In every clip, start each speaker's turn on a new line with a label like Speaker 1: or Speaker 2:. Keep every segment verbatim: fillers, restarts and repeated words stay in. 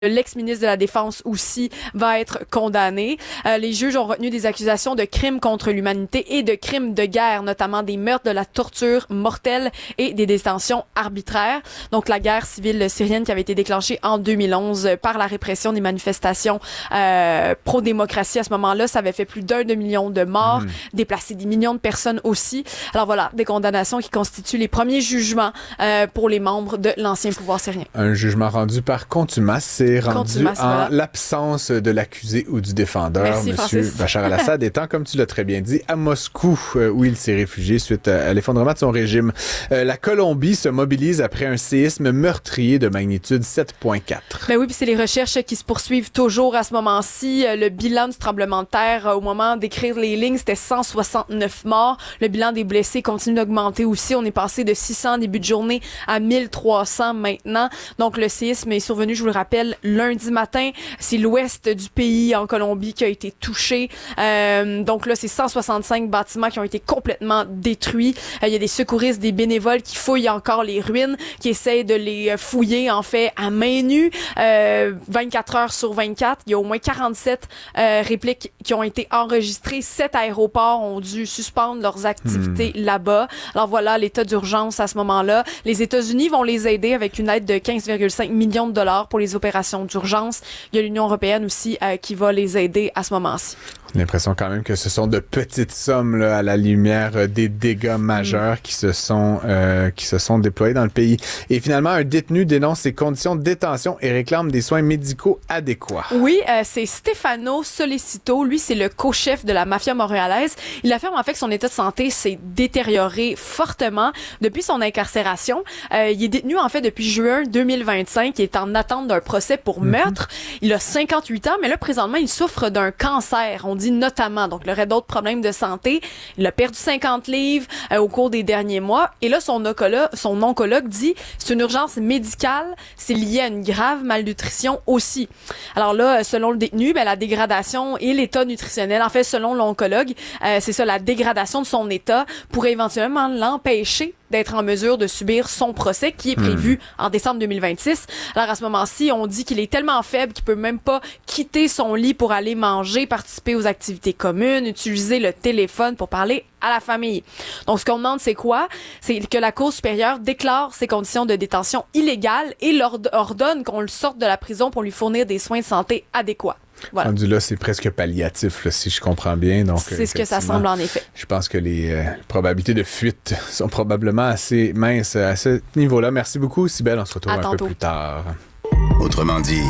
Speaker 1: L'ex-ministre de la Défense aussi va être condamné. Euh, les juges ont retenu des accusations de crimes contre l'humanité et de crimes de guerre, notamment des meurtres, de la torture mortelle et des détentions arbitraires. Donc la guerre civile syrienne qui avait été déclenchée en deux mille onze par la répression des manifestations euh, pro-démocratie à ce moment-là, ça avait fait plus d'un demi-million de morts, mmh. déplacé des millions de personnes aussi. Alors voilà, des condamnations qui constituent les premiers jugements euh, pour les membres de l'ancien pouvoir syrien.
Speaker 2: Un jugement rendu par contumace, c'est rendu Contumace, en voilà. l'absence de l'accusé ou du défendeur.
Speaker 1: Merci,
Speaker 2: Monsieur
Speaker 1: Francis.
Speaker 2: Bachar al-Assad étant, comme tu l'as très bien dit, à Moscou, euh, où il s'est réfugié suite à, à l'effondrement de son régime. Euh, la Colombie se mobilise après un séisme meurtrier de magnitude sept virgule quatre.
Speaker 1: Ben oui, puis c'est les recherches qui se poursuivent toujours à ce moment-ci. Le bilan du tremblement de terre, au moment d'écrire les lignes, c'était cent soixante-neuf morts. Le bilan des blessés continue d'augmenter aussi. On est passé de six cents début de journée à mille trois cents maintenant. Donc le séisme est survenu, je vous le rappelle, lundi matin. C'est l'ouest du pays en Colombie qui a été touché. Euh, donc là, c'est cent soixante-cinq bâtiments qui ont été complètement détruits. Euh, il y a des secouristes, des bénévoles qui fouillent encore les ruines, qui essayent de les fouiller, en fait, à main nue. Euh, vingt-quatre heures sur vingt-quatre. Il y a au moins quarante-sept euh, répliques qui ont été enregistrées. Sept aéroports ont dû suspendre leurs activités mmh. là-bas. Alors voilà, l'état d'urgence à ce moment-là. Les États-Unis vont les aider avec une aide de quinze virgule cinq millions de dollars pour les opérations d'urgence. Il y a l'Union européenne aussi euh, qui va les aider à ce moment-ci.
Speaker 2: J'ai l'impression quand même que ce sont de petites sommes là, à la lumière des dégâts majeurs mmh. qui se sont euh, qui se sont déployés dans le pays. Et finalement, un détenu dénonce ses conditions de détention et réclame des soins médicaux adéquats.
Speaker 1: Oui, euh, c'est Stefano Solicito. Lui, c'est le co-chef de la mafia montréalaise. Il affirme en fait que son état de santé s'est détérioré fortement depuis son incarcération. Euh, il est détenu en fait depuis juin deux mille vingt-cinq. Il est en attente d'un procès pour meurtre. Mmh. Il a cinquante-huit ans, mais là, présentement, il souffre d'un cancer. On dit notamment, donc il aurait d'autres problèmes de santé. Il a perdu cinquante livres euh, au cours des derniers mois. Et là, son oncologue, son oncologue dit c'est une urgence médicale, c'est lié à une grave malnutrition aussi. Alors là, selon le détenu, ben, la dégradation et l'état nutritionnel, en fait, selon l'oncologue, euh, c'est ça, la dégradation de son état pourrait éventuellement l'empêcher d'être en mesure de subir son procès qui est prévu mmh. en décembre deux mille vingt-six. Alors à ce moment-ci, on dit qu'il est tellement faible qu'il peut même pas quitter son lit pour aller manger, participer aux activités communes, utiliser le téléphone pour parler à la famille. Donc ce qu'on demande, c'est quoi? C'est que la Cour supérieure déclare ses conditions de détention illégales et ordonne qu'on le sorte de la prison pour lui fournir des soins de santé adéquats. Voilà.
Speaker 2: Rendu là, c'est presque palliatif, là, si je comprends bien. Donc,
Speaker 1: c'est ce que ça semble en effet.
Speaker 2: Je pense que les euh, probabilités de fuite sont probablement assez minces à ce niveau-là. Merci beaucoup, Cybèle. On se retrouve à un tantôt. peu plus tard.
Speaker 3: Autrement dit,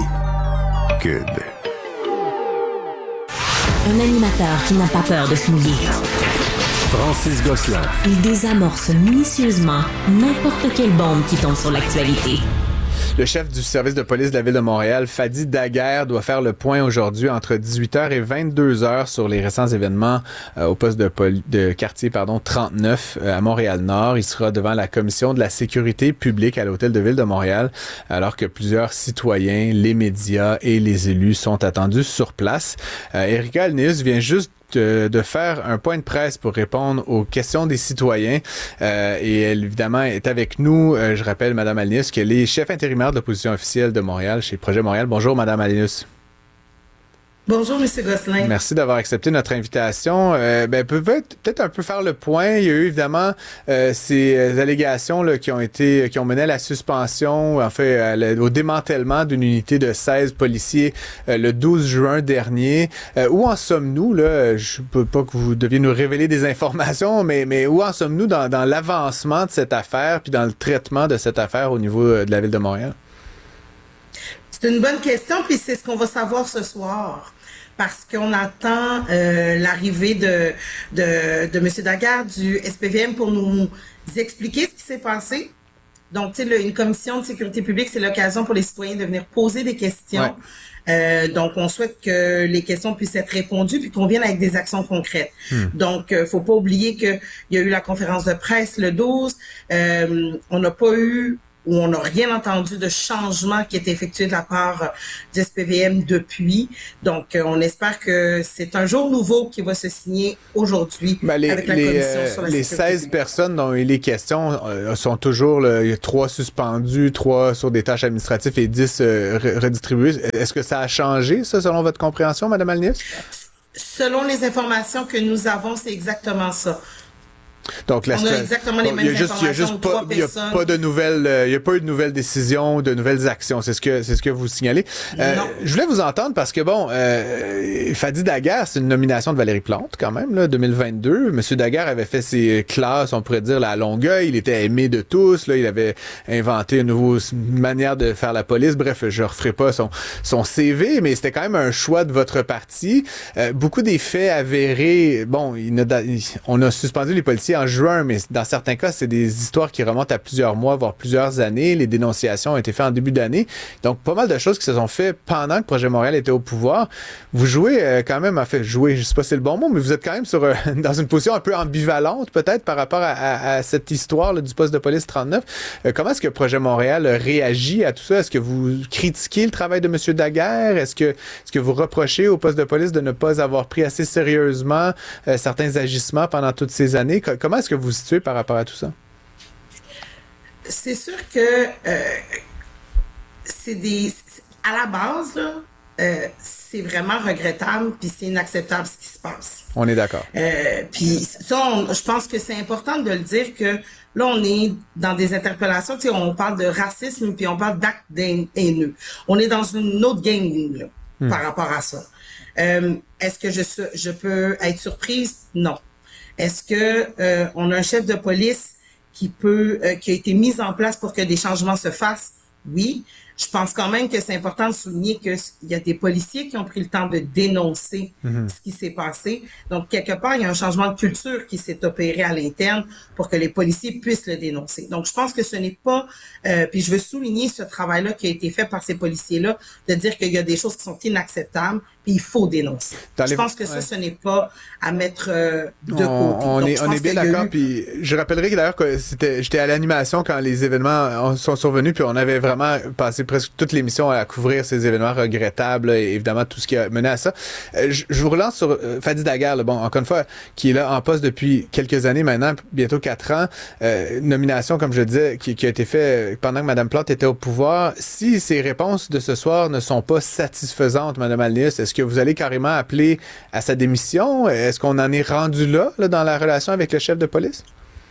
Speaker 3: Cube.
Speaker 4: Un animateur qui n'a pas peur de se mouiller.
Speaker 3: Francis Gosselin.
Speaker 4: Il désamorce minutieusement n'importe quelle bombe qui tombe sur l'actualité.
Speaker 2: Le chef du service de police de la Ville de Montréal, Fadi Daguerre, doit faire le point aujourd'hui entre dix-huit heures et vingt-deux heures sur les récents événements euh, au poste de, poli- de quartier pardon, trente-neuf euh, à Montréal-Nord. Il sera devant la commission de la sécurité publique à l'Hôtel de Ville de Montréal, alors que plusieurs citoyens, les médias et les élus sont attendus sur place. Euh, Erika Alneus vient juste De, de faire un point de presse pour répondre aux questions des citoyens. Euh, et elle, évidemment, est avec nous. Euh, je rappelle, Mme Alneus, qu'elle est chef intérimaire de l'opposition officielle de Montréal chez Projet Montréal. Bonjour, Mme Alneus.
Speaker 5: Bonjour, M. Gosselin.
Speaker 2: Merci d'avoir accepté notre invitation. Euh, ben, peut-être, peut-être un peu faire le point. Il y a eu évidemment euh, ces allégations là, qui ont été, qui ont mené à la suspension, en fait, à la, au démantèlement d'une unité de seize policiers euh, le douze juin dernier. Euh, où en sommes-nous là? Je ne peux pas que vous deviez nous révéler des informations, mais, mais où en sommes-nous dans, dans l'avancement de cette affaire puis dans le traitement de cette affaire au niveau de la Ville de Montréal?
Speaker 5: C'est une bonne question, puis c'est ce qu'on va savoir ce soir. Parce qu'on attend euh, l'arrivée de, de, de M. Daguerre du S P V M pour nous expliquer ce qui s'est passé. Donc, tu sais, une commission de sécurité publique, c'est l'occasion pour les citoyens de venir poser des questions. Ouais. Euh, donc, on souhaite que les questions puissent être répondues puis qu'on vienne avec des actions concrètes. Hmm. Donc, euh, faut pas oublier qu'il y a eu la conférence de presse le douze. Euh, on n'a pas eu où on n'a rien entendu de changement qui est effectué de la part euh, du S P V M depuis. Donc, euh, on espère que c'est un jour nouveau qui va se signer aujourd'hui
Speaker 2: ben les,
Speaker 5: avec la
Speaker 2: les,
Speaker 5: commission
Speaker 2: euh,
Speaker 5: sur la
Speaker 2: les
Speaker 5: sécurité
Speaker 2: seize personnes dont il est question euh, sont toujours, là, il y a trois suspendus, trois sur des tâches administratives et dix euh, redistribués. Est-ce que ça a changé, ça, selon votre compréhension, Mme Alnius?
Speaker 5: Selon les informations que nous avons, c'est exactement ça.
Speaker 2: Donc, la
Speaker 5: on a exactement les mêmes
Speaker 2: il y a juste, il y a juste pas, il y a pas de nouvelles, euh, il y a pas eu de nouvelles décisions, de nouvelles actions. C'est ce que, c'est ce que vous signalez. Euh,
Speaker 5: non.
Speaker 2: Je voulais vous entendre parce que bon, euh, Fadi Daguerre, c'est une nomination de Valérie Plante quand même, là, deux mille vingt-deux. Monsieur Daguerre avait fait ses classes, on pourrait dire, là, à Longueuil. Il était aimé de tous. Là, il avait inventé une nouvelle manière de faire la police. Bref, je referai pas son, son C V, mais c'était quand même un choix de votre parti. Euh, beaucoup des faits avérés. Bon, il a, on a suspendu les policiers en juin, mais dans certains cas, c'est des histoires qui remontent à plusieurs mois, voire plusieurs années. Les dénonciations ont été faites en début d'année. Donc, pas mal de choses qui se sont faites pendant que Projet Montréal était au pouvoir. Vous jouez euh, quand même, en fait, jouer, je sais pas si c'est le bon mot, mais vous êtes quand même sur euh, dans une position un peu ambivalente, peut-être, par rapport à, à, à cette histoire là, du poste de police trente-neuf. Euh, comment est-ce que Projet Montréal réagit à tout ça? Est-ce que vous critiquez le travail de M. Daguerre? Est-ce que, est-ce que vous reprochez au poste de police de ne pas avoir pris assez sérieusement euh, certains agissements pendant toutes ces années? Comment est-ce que vous vous situez par rapport à tout ça?
Speaker 5: C'est sûr que euh, c'est des... À la base, là, euh, c'est vraiment regrettable, puis c'est inacceptable ce qui se passe.
Speaker 2: On est d'accord.
Speaker 5: Euh, puis ça, on, je pense que c'est important de le dire que là, on est dans des interpellations, tu sais, on parle de racisme, puis on parle d'actes haineux. On est dans une autre game, là, hmm. par rapport à ça. Euh, est-ce que je, je peux être surprise? Non. Est-ce que euh, on a un chef de police qui peut, euh, qui a été mis en place pour que des changements se fassent? Oui. Je pense quand même que c'est important de souligner qu'il y a des policiers qui ont pris le temps de dénoncer mm-hmm. ce qui s'est passé. Donc, quelque part, il y a un changement de culture qui s'est opéré à l'interne pour que les policiers puissent le dénoncer. Donc, je pense que ce n'est pas... Euh, puis je veux souligner ce travail-là qui a été fait par ces policiers-là, de dire qu'il y a des choses qui sont inacceptables, puis il faut dénoncer. Dans je les... pense que ça, ouais. ce n'est pas à mettre euh, de côté.
Speaker 2: On,
Speaker 5: Donc,
Speaker 2: est, on est bien d'accord. Eu... Puis je rappellerai que d'ailleurs que c'était, j'étais à l'animation quand les événements sont survenus, puis on avait vraiment passé presque toute l'émission à couvrir ces événements regrettables et évidemment tout ce qui a mené à ça. Euh, je, je vous relance sur euh, Fadi Daguerre, là, bon, encore une fois, qui est là en poste depuis quelques années maintenant, bientôt quatre ans. Euh, nomination, comme je disais, qui, qui a été faite pendant que Mme Plante était au pouvoir. Si ces réponses de ce soir ne sont pas satisfaisantes, Mme Alnius, est-ce que vous allez carrément appeler à sa démission? Est-ce qu'on en est rendu là, là dans la relation avec le chef de police?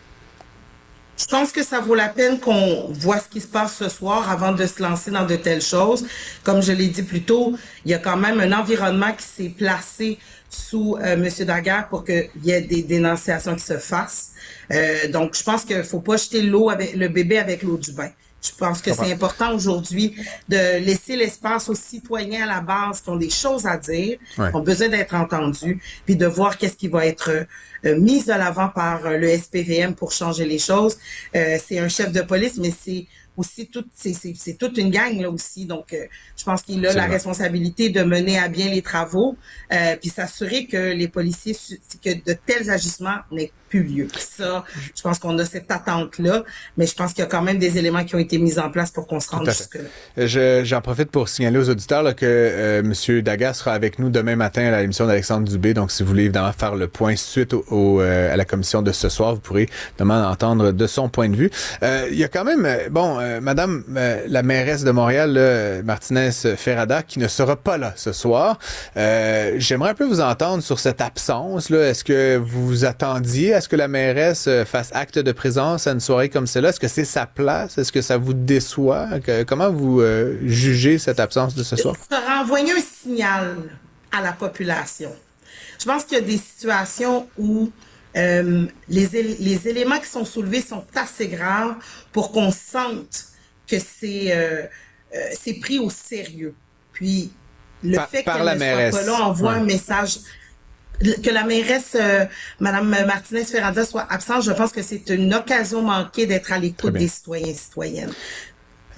Speaker 5: Je pense que ça vaut la peine qu'on voit ce qui se passe ce soir avant de se lancer dans de telles choses. Comme je l'ai dit plus tôt, il y a quand même un environnement qui s'est placé sous euh, M. Daguerre pour qu'il y ait des dénonciations qui se fassent. Euh, donc, je pense qu'il faut pas jeter l'eau avec le bébé avec l'eau du bain. Je pense que c'est important aujourd'hui de laisser l'espace aux citoyens à la base qui ont des choses à dire, ouais. qui ont besoin d'être entendus, puis de voir qu'est-ce qui va être euh, mis de l'avant par euh, le S P V M pour changer les choses. Euh, c'est un chef de police, mais c'est aussi toute, c'est, c'est, c'est toute une gang là aussi. Donc, euh, je pense qu'il a c'est la vrai. responsabilité de mener à bien les travaux, euh, puis s'assurer que les policiers, que de tels agissements n'aient plus lieu. Ça, je pense qu'on a cette attente-là, mais je pense qu'il y a quand même des éléments qui ont été mis en place pour qu'on se rende jusque-là.
Speaker 2: Je, j'en profite pour signaler aux auditeurs là, que euh, M. Daguerre sera avec nous demain matin à l'émission d'Alexandre Dubé. Donc, si vous voulez évidemment faire le point suite au, au, euh, à la commission de ce soir, vous pourrez évidemment entendre de son point de vue. Euh, il y a quand même, bon, euh, Madame euh, la mairesse de Montréal, là, Martinez Ferrada, qui ne sera pas là ce soir. Euh, j'aimerais un peu vous entendre sur cette absence. Là. Est-ce que vous attendiez à ce que la mairesse fasse acte de présence à une soirée comme celle-là? Est-ce que c'est sa place? Est-ce que ça vous déçoit? Que, comment vous euh, jugez cette absence de ce soir?
Speaker 5: Ça renvoyer un signal à la population. Je pense qu'il y a des situations où euh, les, él- les éléments qui sont soulevés sont assez graves pour qu'on sente que c'est, euh, euh, c'est pris au sérieux. Puis, le
Speaker 2: par,
Speaker 5: fait
Speaker 2: par
Speaker 5: qu'elle
Speaker 2: la
Speaker 5: ne
Speaker 2: mairesse.
Speaker 5: soit pas là envoie ouais. un message... Que la mairesse, euh, Mme Martinez Ferrada, soit absente, je pense que c'est une occasion manquée d'être à l'écoute des citoyens et citoyennes.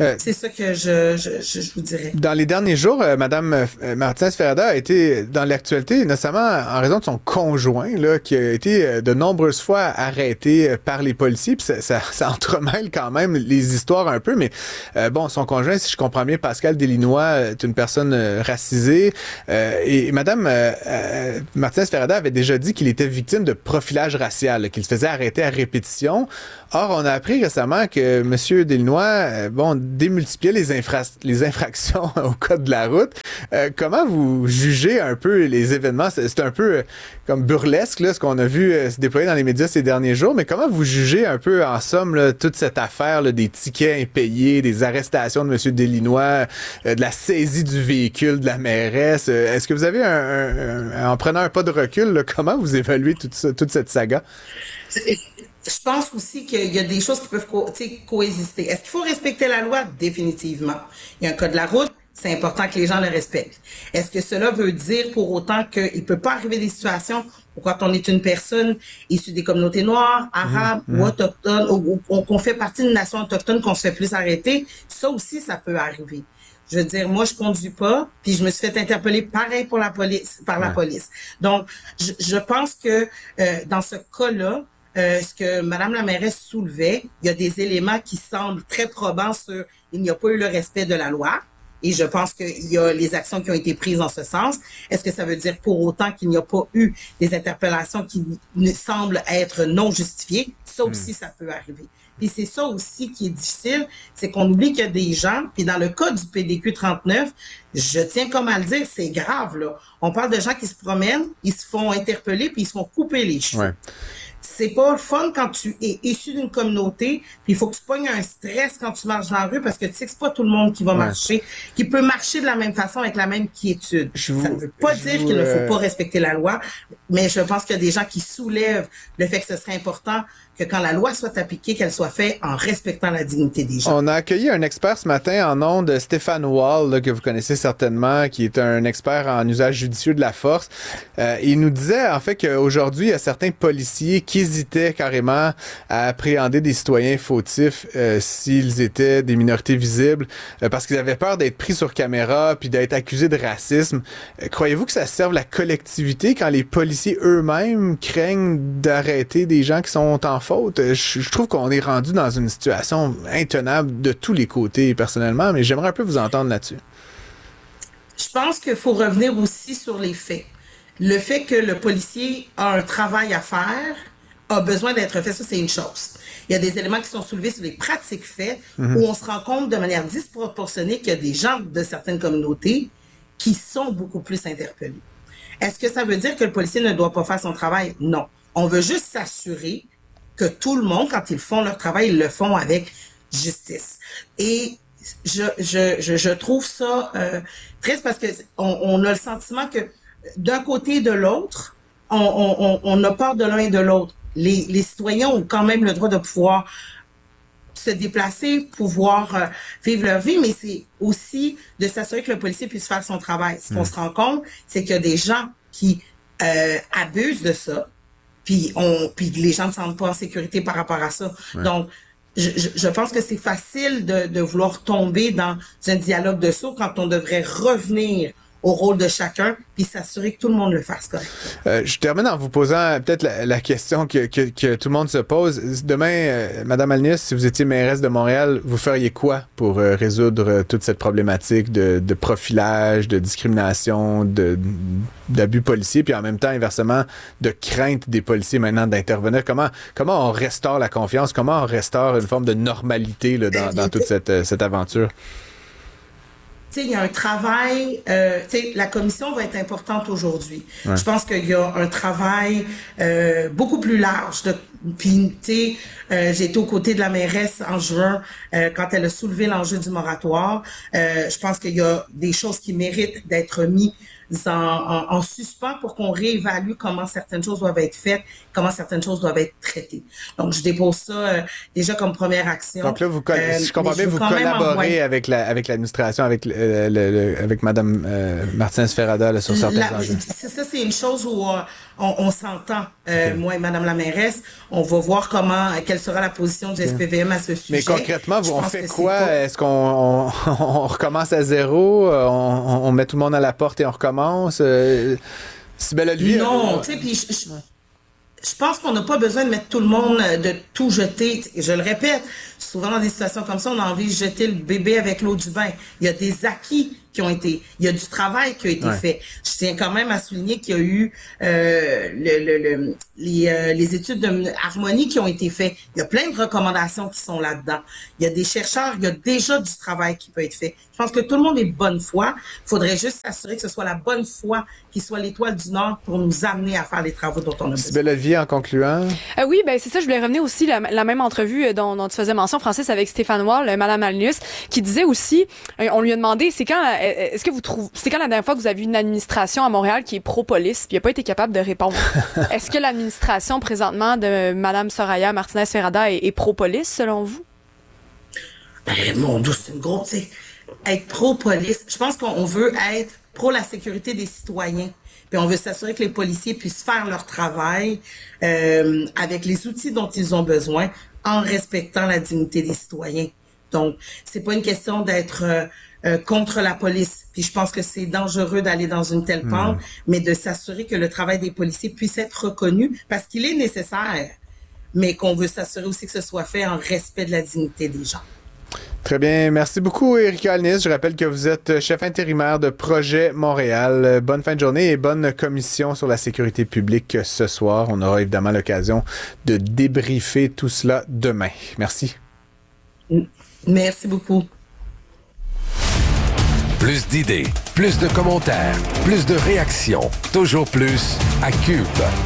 Speaker 2: Euh,
Speaker 5: C'est ça que je, je, je, je vous dirais.
Speaker 2: Dans les derniers jours, euh, Mme euh, Martinez-Ferrada a été dans l'actualité, notamment en raison de son conjoint, là, qui a été euh, de nombreuses fois arrêté euh, par les policiers. Puis ça, ça, ça entremêle quand même les histoires un peu. Mais euh, bon, son conjoint, si je comprends bien, Pascal Deslinois, est une personne euh, racisée. Euh, et Mme euh, euh, Martinez-Ferrada avait déjà dit qu'il était victime de profilage racial, là, qu'il se faisait arrêter à répétition. Or, on a appris récemment que M. Deslinois, euh, bon, démultipliait les, infra les infractions au code de la route. Euh, comment vous jugez un peu les événements? C'est un peu euh, comme burlesque, là, ce qu'on a vu euh, se déployer dans les médias ces derniers jours, mais comment vous jugez un peu, en somme, là, toute cette affaire là, des tickets impayés, des arrestations de M. Deslinois, euh, de la saisie du véhicule de la mairesse? Euh, Est-ce que vous avez, un, un, un, en prenant un pas de recul, là, comment vous évaluez toute, ça, toute cette saga?
Speaker 5: Je pense aussi qu'il y a des choses qui peuvent co coexister. Est-ce qu'il faut respecter la loi? Définitivement. Il y a un code de la route, c'est important que les gens le respectent. Est-ce que cela veut dire pour autant qu'il ne peut pas arriver des situations où quand on est une personne issue des communautés noires, arabes mmh, ou autochtones, ou, ou qu'on fait partie d'une nation autochtone, qu'on se fait plus arrêter? Ça aussi, ça peut arriver. Je veux dire, moi, je conduis pas, puis je me suis fait interpeller pareil pour la police, par la ouais. police. Donc, je, je pense que euh, dans ce cas-là, Euh, ce que Mme la mairesse soulevait, il y a des éléments qui semblent très probants sur il n'y a pas eu le respect de la loi. Et je pense qu'il y a les actions qui ont été prises en ce sens. Est-ce que ça veut dire pour autant qu'il n'y a pas eu des interpellations qui semblent être non justifiées? Ça aussi, mmh. ça peut arriver. Puis c'est ça aussi qui est difficile, c'est qu'on oublie qu'il y a des gens, puis dans le cas du P D Q trente-neuf, je tiens comme à le dire, c'est grave, là. On parle de gens qui se promènent, ils se font interpeller, puis ils se font couper les cheveux. Ouais. C'est pas le fun quand tu es issu d'une communauté, puis il faut que tu pognes un stress quand tu marches dans la rue parce que tu sais que c'est pas tout le monde qui va ouais. marcher, qui peut marcher de la même façon avec la même quiétude. Je ça ne veut pas dire qu'il ne faut pas respecter la loi, mais je pense qu'il y a des gens qui soulèvent le fait que ce serait important que quand la loi soit appliquée, qu'elle soit faite en respectant la dignité des gens.
Speaker 2: On a accueilli un expert ce matin en ondes, Stéphane Wall, là, que vous connaissez certainement, qui est un expert en usage judicieux de la force. Euh, il nous disait en fait qu'aujourd'hui, il y a certains policiers qui hésitaient carrément à appréhender des citoyens fautifs euh, s'ils étaient des minorités visibles, euh, parce qu'ils avaient peur d'être pris sur caméra puis d'être accusés de racisme. Euh, Croyez-vous que ça serve la collectivité quand les policiers eux-mêmes craignent d'arrêter des gens qui sont en faute? Je, je trouve qu'on est rendu dans une situation intenable de tous les côtés, personnellement, mais j'aimerais un peu vous entendre là-dessus.
Speaker 5: Je pense qu'il faut revenir aussi sur les faits. Le fait que le policier a un travail à faire, a besoin d'être fait, ça c'est une chose. Il y a des éléments qui sont soulevés sur les pratiques faites, mm-hmm. où on se rend compte de manière disproportionnée qu'il y a des gens de certaines communautés qui sont beaucoup plus interpellés. Est-ce que ça veut dire que le policier ne doit pas faire son travail? Non. On veut juste s'assurer que tout le monde, quand ils font leur travail, ils le font avec justice. Et je, je, je, je trouve ça euh, triste parce que on, on a le sentiment que d'un côté et de l'autre, on, on, on a peur de l'un et de l'autre. Les, les citoyens ont quand même le droit de pouvoir se déplacer, pouvoir euh, vivre leur vie, mais c'est aussi de s'assurer que le policier puisse faire son travail. Ce mmh. qu'on se rend compte, c'est qu'il y a des gens qui euh, abusent de ça, puis on, puis les gens ne se sentent pas en sécurité par rapport à ça. Ouais. Donc, je, je, je pense que c'est facile de, de vouloir tomber dans un dialogue de sourds quand on devrait revenir au rôle de chacun, puis s'assurer que tout le monde le fasse correctement.
Speaker 2: Euh, je termine en vous posant peut-être la, la question que, que, que tout le monde se pose. Demain, euh, Madame Alnius, si vous étiez mairesse de Montréal, vous feriez quoi pour euh, résoudre euh, toute cette problématique de, de profilage, de discrimination, de d'abus policiers, puis en même temps, inversement, de crainte des policiers maintenant d'intervenir? Comment comment on restaure la confiance? Comment on restaure une forme de normalité là, dans, dans toute cette, cette aventure?
Speaker 5: Tu sais, il y a un travail, euh, tu sais, la commission va être importante aujourd'hui. Ouais. Je pense qu'il y a un travail euh, beaucoup plus large. De, puis, tu sais, euh, j'ai été aux côtés de la mairesse en juin euh, quand elle a soulevé l'enjeu du moratoire. Euh, je pense qu'il y a des choses qui méritent d'être mises en, en, en suspens pour qu'on réévalue comment certaines choses doivent être faites, comment certaines choses doivent être traitées. Donc, je dépose ça euh, déjà comme première action.
Speaker 2: Donc là, vous, euh, si je comprends bien, vous collaborez envoyer... avec, la, avec l'administration, avec, euh, le, le, avec Mme euh, Martinez-Ferrada sur certains la, enjeux.
Speaker 5: C'est ça, c'est une chose où euh, on, on s'entend, euh, okay. moi et Mme la mairesse. On va voir comment, quelle sera la position du S P V M à ce sujet.
Speaker 2: Mais concrètement, vous, on fait quoi? Est-ce qu'on on, on recommence à zéro? On, on met tout le monde à la porte et on recommence? Euh, Cybèle Olivier?
Speaker 5: Non, tu sais, puis je, je, je pense qu'on n'a pas besoin de mettre tout le monde, de tout jeter. Je le répète, souvent dans des situations comme ça, on a envie de jeter le bébé avec l'eau du bain. Il y a des acquis qui ont été, il y a du travail qui a été ouais. fait. Je tiens quand même à souligner qu'il y a eu euh, le, le, le, les, euh, les études de harmonie qui ont été faites. Il y a plein de recommandations qui sont là-dedans. Il y a des chercheurs, il y a déjà du travail qui peut être fait. Je pense que tout le monde est de bonne foi. Il faudrait juste s'assurer que ce soit la bonne foi qui soit l'étoile du Nord pour nous amener à faire les travaux dont on a besoin.
Speaker 2: Cybèle Olivier, en concluant.
Speaker 1: Euh, oui, ben c'est ça. Je voulais revenir aussi la, la même entrevue dont, dont tu faisais mention, Francis, avec Stéphane Wall, Mme Alnius, qui disait aussi, euh, on lui a demandé, c'est quand est-ce que vous trouvez, c'est quand la dernière fois que vous avez eu une administration à Montréal qui est pro-police, puis il n'a pas été capable de répondre. Est-ce que l'administration présentement de Mme Soraya Martinez-Ferrada est, est pro-police, selon vous?
Speaker 5: Ben, mon Dieu, c'est une grosse, tu sais, être pro-police. Je pense qu'on veut être pro la sécurité des citoyens. Puis on veut s'assurer que les policiers puissent faire leur travail euh, avec les outils dont ils ont besoin, en respectant la dignité des citoyens. Donc, c'est pas une question d'être euh, euh, contre la police. Puis je pense que c'est dangereux d'aller dans une telle pente, mmh. mais de s'assurer que le travail des policiers puisse être reconnu parce qu'il est nécessaire, mais qu'on veut s'assurer aussi que ce soit fait en respect de la dignité des gens.
Speaker 2: Très bien. Merci beaucoup, Erika Alnius. Je rappelle que vous êtes chef intérimaire de Projet Montréal. Bonne fin de journée et bonne commission sur la sécurité publique ce soir. On aura évidemment l'occasion de débriefer tout cela demain. Merci.
Speaker 5: Merci beaucoup.
Speaker 3: Plus d'idées, plus de commentaires, plus de réactions. Toujours plus à Cube.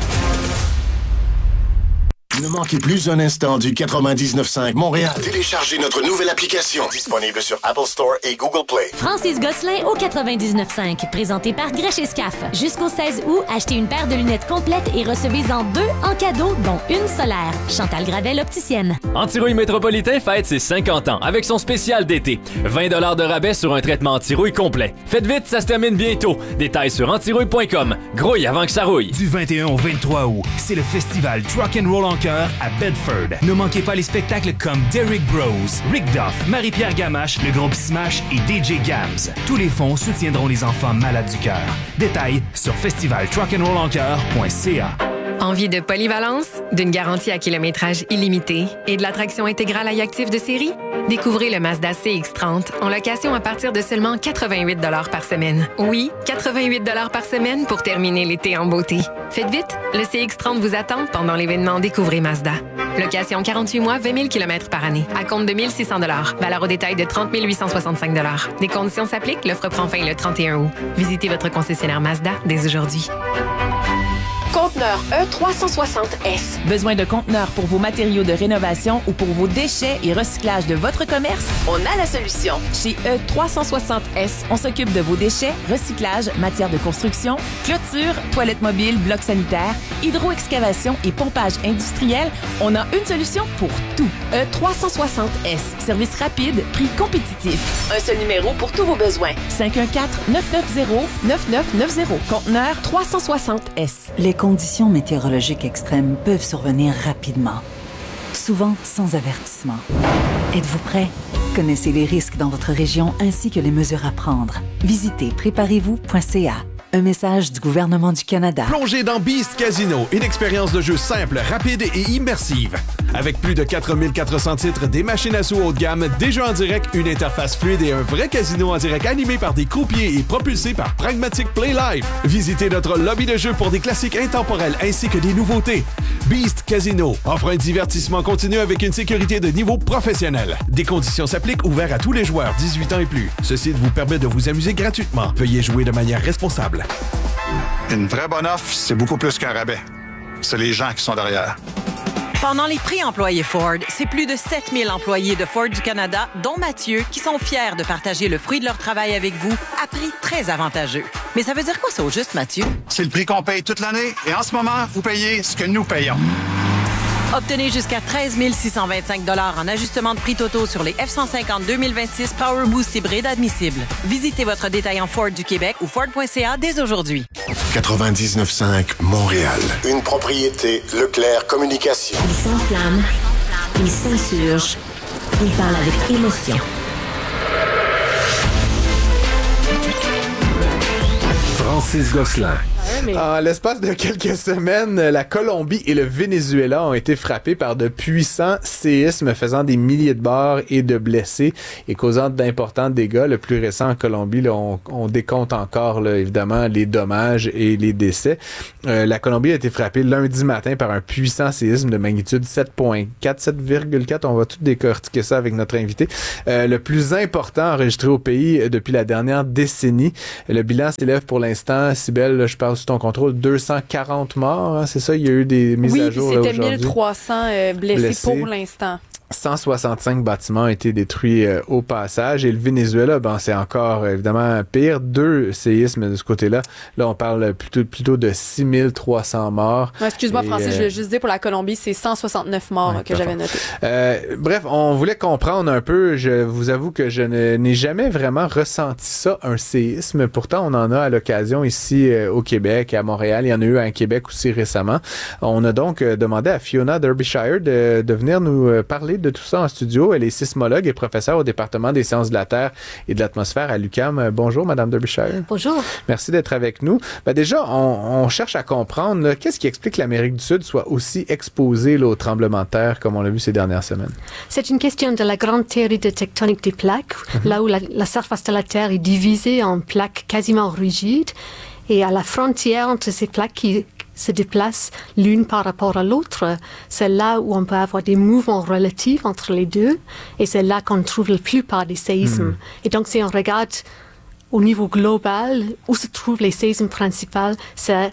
Speaker 6: Ne manquez plus un instant du quatre-vingt-dix-neuf cinq Montréal. Téléchargez notre nouvelle application disponible sur Apple Store et Google Play.
Speaker 4: Francis Gosselin au quatre-vingt-dix-neuf cinq, présenté par Grèche Escaf. Jusqu'au seize août, achetez une paire de lunettes complètes et recevez-en deux en cadeau, dont une solaire. Chantal Gravel, opticienne.
Speaker 7: Antirouille Métropolitain fête ses cinquante ans avec son spécial d'été. vingt dollars de rabais sur un traitement antirouille complet. Faites vite, ça se termine bientôt. Détails sur antirouille point com. Grouille avant que ça rouille.
Speaker 8: Du vingt et un au vingt-trois août, c'est le festival Truck and Roll en à Bedford. Ne manquez pas les spectacles comme Derrick Bros, Rick Duff, Marie-Pierre Gamache, le groupe Smash et D J Gams. Tous les fonds soutiendront les enfants malades du cœur. Détails sur festival truck and roll en cœur point c a.
Speaker 9: Envie de polyvalence, d'une garantie à kilométrage illimité et de l'attraction intégrale à actif de série? Découvrez le Mazda C X trente en location à partir de seulement quatre-vingt-huit dollars par semaine. Oui, quatre-vingt-huit dollars par semaine pour terminer l'été en beauté. Faites vite, le C X trente vous attend pendant l'événement Découvrez Mazda. Location quarante-huit mois, vingt mille kilomètres par année. À compte de mille six cents dollars. Valeur au détail de trente mille huit cent soixante-cinq dollars. Des conditions s'appliquent. L'offre prend fin le trente et un août. Visitez votre concessionnaire Mazda dès aujourd'hui.
Speaker 10: Conteneur E trois cent soixante S. Besoin de conteneurs pour vos matériaux de rénovation ou pour vos déchets et recyclage de votre commerce? On a la solution. Chez E trois cent soixante S, on s'occupe de vos déchets, recyclage, matières de construction, clôture, toilettes mobiles, blocs sanitaires, hydro-excavation et pompage industriel. On a une solution pour tout. E trois cent soixante S. Service rapide, prix compétitif. Un seul numéro pour tous vos besoins. cinq un quatre, neuf neuf zéro, neuf neuf neuf zéro. Conteneur trois cent soixante S.
Speaker 11: Les conditions météorologiques extrêmes peuvent survenir rapidement, souvent sans avertissement. Êtes-vous prêt? Connaissez les risques dans votre région ainsi que les mesures à prendre. Visitez préparez vous point c a. Un message du gouvernement du Canada.
Speaker 12: Plongez dans Beast Casino, une expérience de jeu simple, rapide et immersive. Avec plus de quatre mille quatre cents titres, des machines à sous haut de gamme, des jeux en direct, une interface fluide et un vrai casino en direct animé par des croupiers et propulsé par Pragmatic Play Live. Visitez notre lobby de jeu pour des classiques intemporels ainsi que des nouveautés. Beast Casino offre un divertissement continu avec une sécurité de niveau professionnel. Des conditions s'appliquent, ouverts à tous les joueurs dix-huit ans et plus. Ce site vous permet de vous amuser gratuitement. Veuillez jouer de manière responsable.
Speaker 13: Une vraie bonne offre, c'est beaucoup plus qu'un rabais. C'est les gens qui sont derrière.
Speaker 14: Pendant les prix employés Ford, c'est plus de sept mille employés de Ford du Canada, dont Mathieu, qui sont fiers de partager le fruit de leur travail avec vous à prix très avantageux. Mais ça veut dire quoi, ça, au juste, Mathieu?
Speaker 13: C'est le prix qu'on paye toute l'année et en ce moment, vous payez ce que nous payons.
Speaker 14: Obtenez jusqu'à treize mille six cent vingt-cinq dollars en ajustement de prix totaux sur les F cent cinquante deux mille vingt-six Power Boost hybride admissibles. Visitez votre détaillant Ford du Québec ou Ford point C A dès aujourd'hui.
Speaker 6: quatre-vingt-dix-neuf cinq Montréal. Une propriété Leclerc Communication.
Speaker 15: Il s'enflamme, il s'insurge, il parle avec émotion.
Speaker 3: Francis Gosselin.
Speaker 2: En l'espace de quelques semaines, la Colombie et le Venezuela ont été frappés par de puissants séismes faisant des milliers de morts et de blessés et causant d'importants dégâts. Le plus récent en Colombie, là, on, on décompte encore là, évidemment les dommages et les décès. Euh, la Colombie a été frappée lundi matin par un puissant séisme de magnitude sept virgule quatre, sept virgule quatre. On va tout décortiquer ça avec notre invité. Euh, le plus important enregistré au pays depuis la dernière décennie. Le bilan s'élève pour l'instant, Cybèle, là, je parle sous ton contrôle, deux cent quarante morts, hein, c'est ça? Il y a eu des mises
Speaker 1: oui,
Speaker 2: à jour
Speaker 1: là, aujourd'hui. Oui, c'était mille trois cents euh, blessés, blessés pour l'instant.
Speaker 2: cent soixante-cinq bâtiments ont été détruits euh, au passage. Et le Venezuela, ben, c'est encore évidemment pire. Deux séismes de ce côté-là. Là, on parle plutôt, plutôt de six mille trois cents morts.
Speaker 1: Non, excuse-moi, et, Francis, euh... je voulais juste dire pour la Colombie, c'est cent soixante-neuf morts ouais, que j'avais noté.
Speaker 2: Euh, bref, on voulait comprendre un peu. Je vous avoue que je ne, n'ai jamais vraiment ressenti ça, un séisme. Pourtant, on en a à l'occasion ici euh, au Québec et à Montréal. Il y en a eu à Québec aussi récemment. On a donc euh, demandé à Fiona Derbyshire de, de venir nous euh, parler de tout ça en studio. Elle est sismologue et professeure au département des sciences de la Terre et de l'atmosphère à l'U Q A M. Bonjour, Madame Derbyshire.
Speaker 16: Bonjour.
Speaker 2: Merci d'être avec nous. Ben déjà, on, on cherche à comprendre là, qu'est-ce qui explique que l'Amérique du Sud soit aussi exposée là, aux tremblements de terre comme on l'a vu ces dernières semaines.
Speaker 16: C'est une question de la grande théorie de tectonique des plaques, mm-hmm. là où la, la surface de la Terre est divisée en plaques quasiment rigides et à la frontière entre ces plaques qui se déplacent l'une par rapport à l'autre. C'est là où on peut avoir des mouvements relatifs entre les deux et c'est là qu'on trouve la plupart des séismes. Mm. Et donc, si on regarde au niveau global où se trouvent les séismes principaux, c'est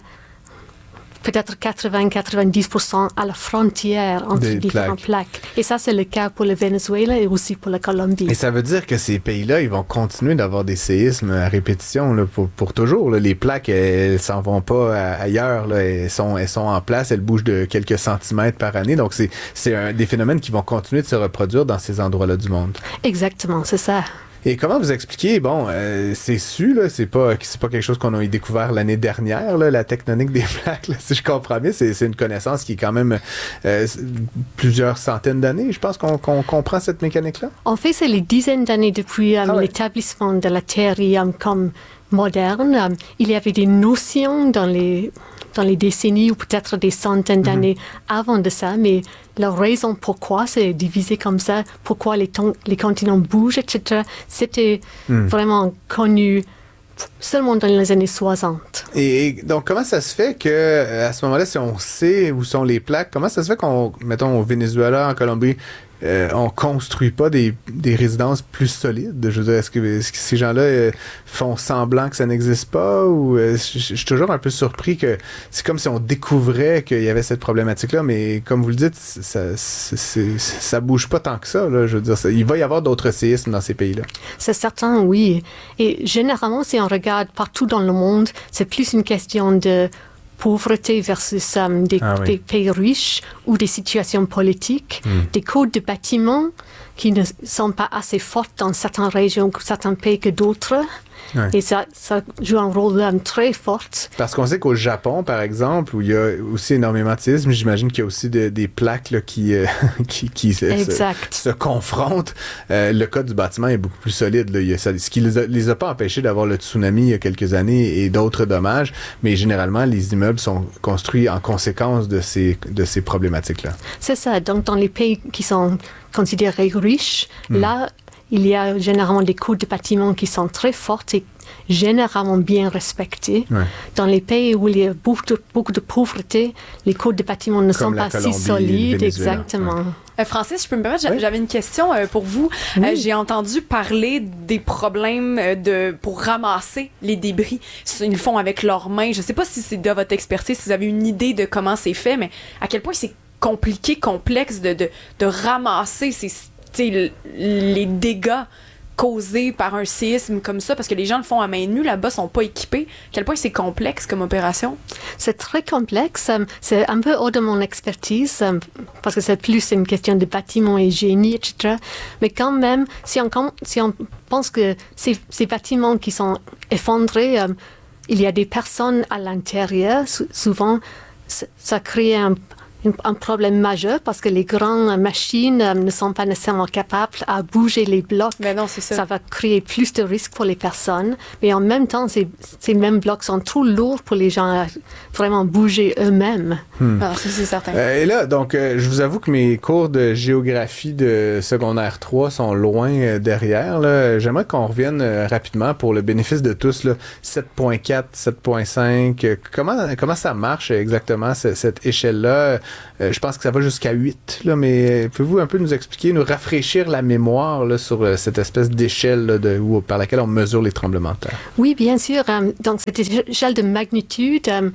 Speaker 16: peut-être quatre-vingts à quatre-vingt-dix pour cent à la frontière entre
Speaker 2: des
Speaker 16: différentes
Speaker 2: plaques.
Speaker 16: plaques. Et ça, c'est le cas pour le Venezuela et aussi pour la Colombie.
Speaker 2: Et ça veut dire que ces pays-là, ils vont continuer d'avoir des séismes à répétition là, pour, pour toujours. Là. Les plaques, elles s'en vont pas ailleurs. Là. Elles, sont, elles sont en place, elles bougent de quelques centimètres par année. Donc, c'est, c'est un, des phénomènes qui vont continuer de se reproduire dans ces endroits-là du monde.
Speaker 16: Exactement, c'est ça.
Speaker 2: Et comment vous expliquez, bon, euh, c'est su, là, c'est pas, c'est pas quelque chose qu'on a découvert l'année dernière, là, la tectonique des plaques, là, si je comprends bien, c'est, c'est une connaissance qui est quand même euh, plusieurs centaines d'années, je pense qu'on, qu'on comprend cette mécanique-là.
Speaker 16: En fait, c'est les dizaines d'années depuis euh, ah ouais. l'établissement de la théorie euh, comme moderne. Euh, il y avait des notions dans les dans les décennies ou peut-être des centaines d'années mm-hmm. avant de ça, mais la raison pourquoi c'est divisé comme ça, pourquoi les, ton- les continents bougent, et cetera, c'était mm. vraiment connu seulement dans les années soixante.
Speaker 2: Et, et donc, comment ça se fait que à ce moment-là, si on sait où sont les plaques, comment ça se fait qu'on, mettons, au Venezuela, en Colombie, Euh, on construit pas des, des résidences plus solides? Je veux dire, est-ce que, est-ce que ces gens-là euh, font semblant que ça n'existe pas? Ou euh, je suis toujours un peu surpris que c'est comme si on découvrait qu'il y avait cette problématique-là, mais comme vous le dites, ça, c'est, c'est, ça bouge pas tant que ça. Là, je veux dire, ça, il va y avoir d'autres séismes dans ces pays-là.
Speaker 16: C'est certain, oui. Et généralement, si on regarde partout dans le monde, c'est plus une question de pauvreté versus um, des, ah oui. des pays riches ou des situations politiques, mm. des codes de bâtiments qui ne sont pas assez fortes dans certaines régions, certains pays que d'autres. Ouais. Et ça, ça joue un rôle um, très fort.
Speaker 2: Parce qu'on sait qu'au Japon, par exemple, où il y a aussi énormément de séismes, j'imagine qu'il y a aussi de, des plaques là, qui, euh, qui, qui se, se, se confrontent. Euh, le cas du bâtiment est beaucoup plus solide. Là. Il y a, ça, ce qui les a, les a pas empêchés d'avoir le tsunami il y a quelques années et d'autres dommages, mais généralement, les immeubles sont construits en conséquence de ces, de ces problématiques-là.
Speaker 16: C'est ça. Donc, dans les pays qui sont considérés riches, mm. là, il y a généralement des codes de bâtiments qui sont très forts et généralement bien respectés. Ouais. Dans les pays où il y a beaucoup de, beaucoup de pauvreté, les codes de bâtiments ne Comme sont pas Colombie, si solides. Exactement. Ouais.
Speaker 1: Euh, Francis, je peux me permettre, oui? J'avais une question euh, pour vous. Oui. Euh, j'ai entendu parler des problèmes euh, de pour ramasser les débris. Ils le font avec leurs mains. Je ne sais pas si c'est de votre expertise, si vous avez une idée de comment c'est fait, mais à quel point c'est compliqué, complexe de, de, de ramasser ces les dégâts causé par un séisme comme ça, parce que les gens le font à main nue, là-bas, sont pas équipés. À quel point c'est complexe comme opération?
Speaker 16: C'est très complexe. C'est un peu hors de mon expertise, parce que c'est plus une question de bâtiment et génie, et cetera. Mais quand même, si on, si on pense que ces, ces bâtiments qui sont effondrés, euh, il y a des personnes à l'intérieur, souvent, ça crée un un problème majeur parce que les grandes machines euh, ne sont pas nécessairement capables à bouger les blocs.
Speaker 1: Mais non, c'est ça.
Speaker 16: Ça va créer plus de risques pour les personnes. Mais en même temps, ces, ces mêmes blocs sont trop lourds pour les gens à vraiment bouger eux-mêmes.
Speaker 2: Hmm.
Speaker 1: Ah, ça, c'est certain.
Speaker 2: Euh, et là, donc, euh, je vous avoue que mes cours de géographie de secondaire trois sont loin euh, derrière. Là. J'aimerais qu'on revienne euh, rapidement pour le bénéfice de tous. Là, sept virgule quatre, sept virgule cinq. Euh, comment, comment ça marche exactement, c- cette échelle-là? Euh, je pense que ça va jusqu'à huit, là, mais pouvez-vous un peu nous expliquer, nous rafraîchir la mémoire là, sur euh, cette espèce d'échelle là, de, où, par laquelle on mesure les tremblements de terre?
Speaker 16: Oui, bien sûr. Euh, donc, cette échelle de magnitude, euh,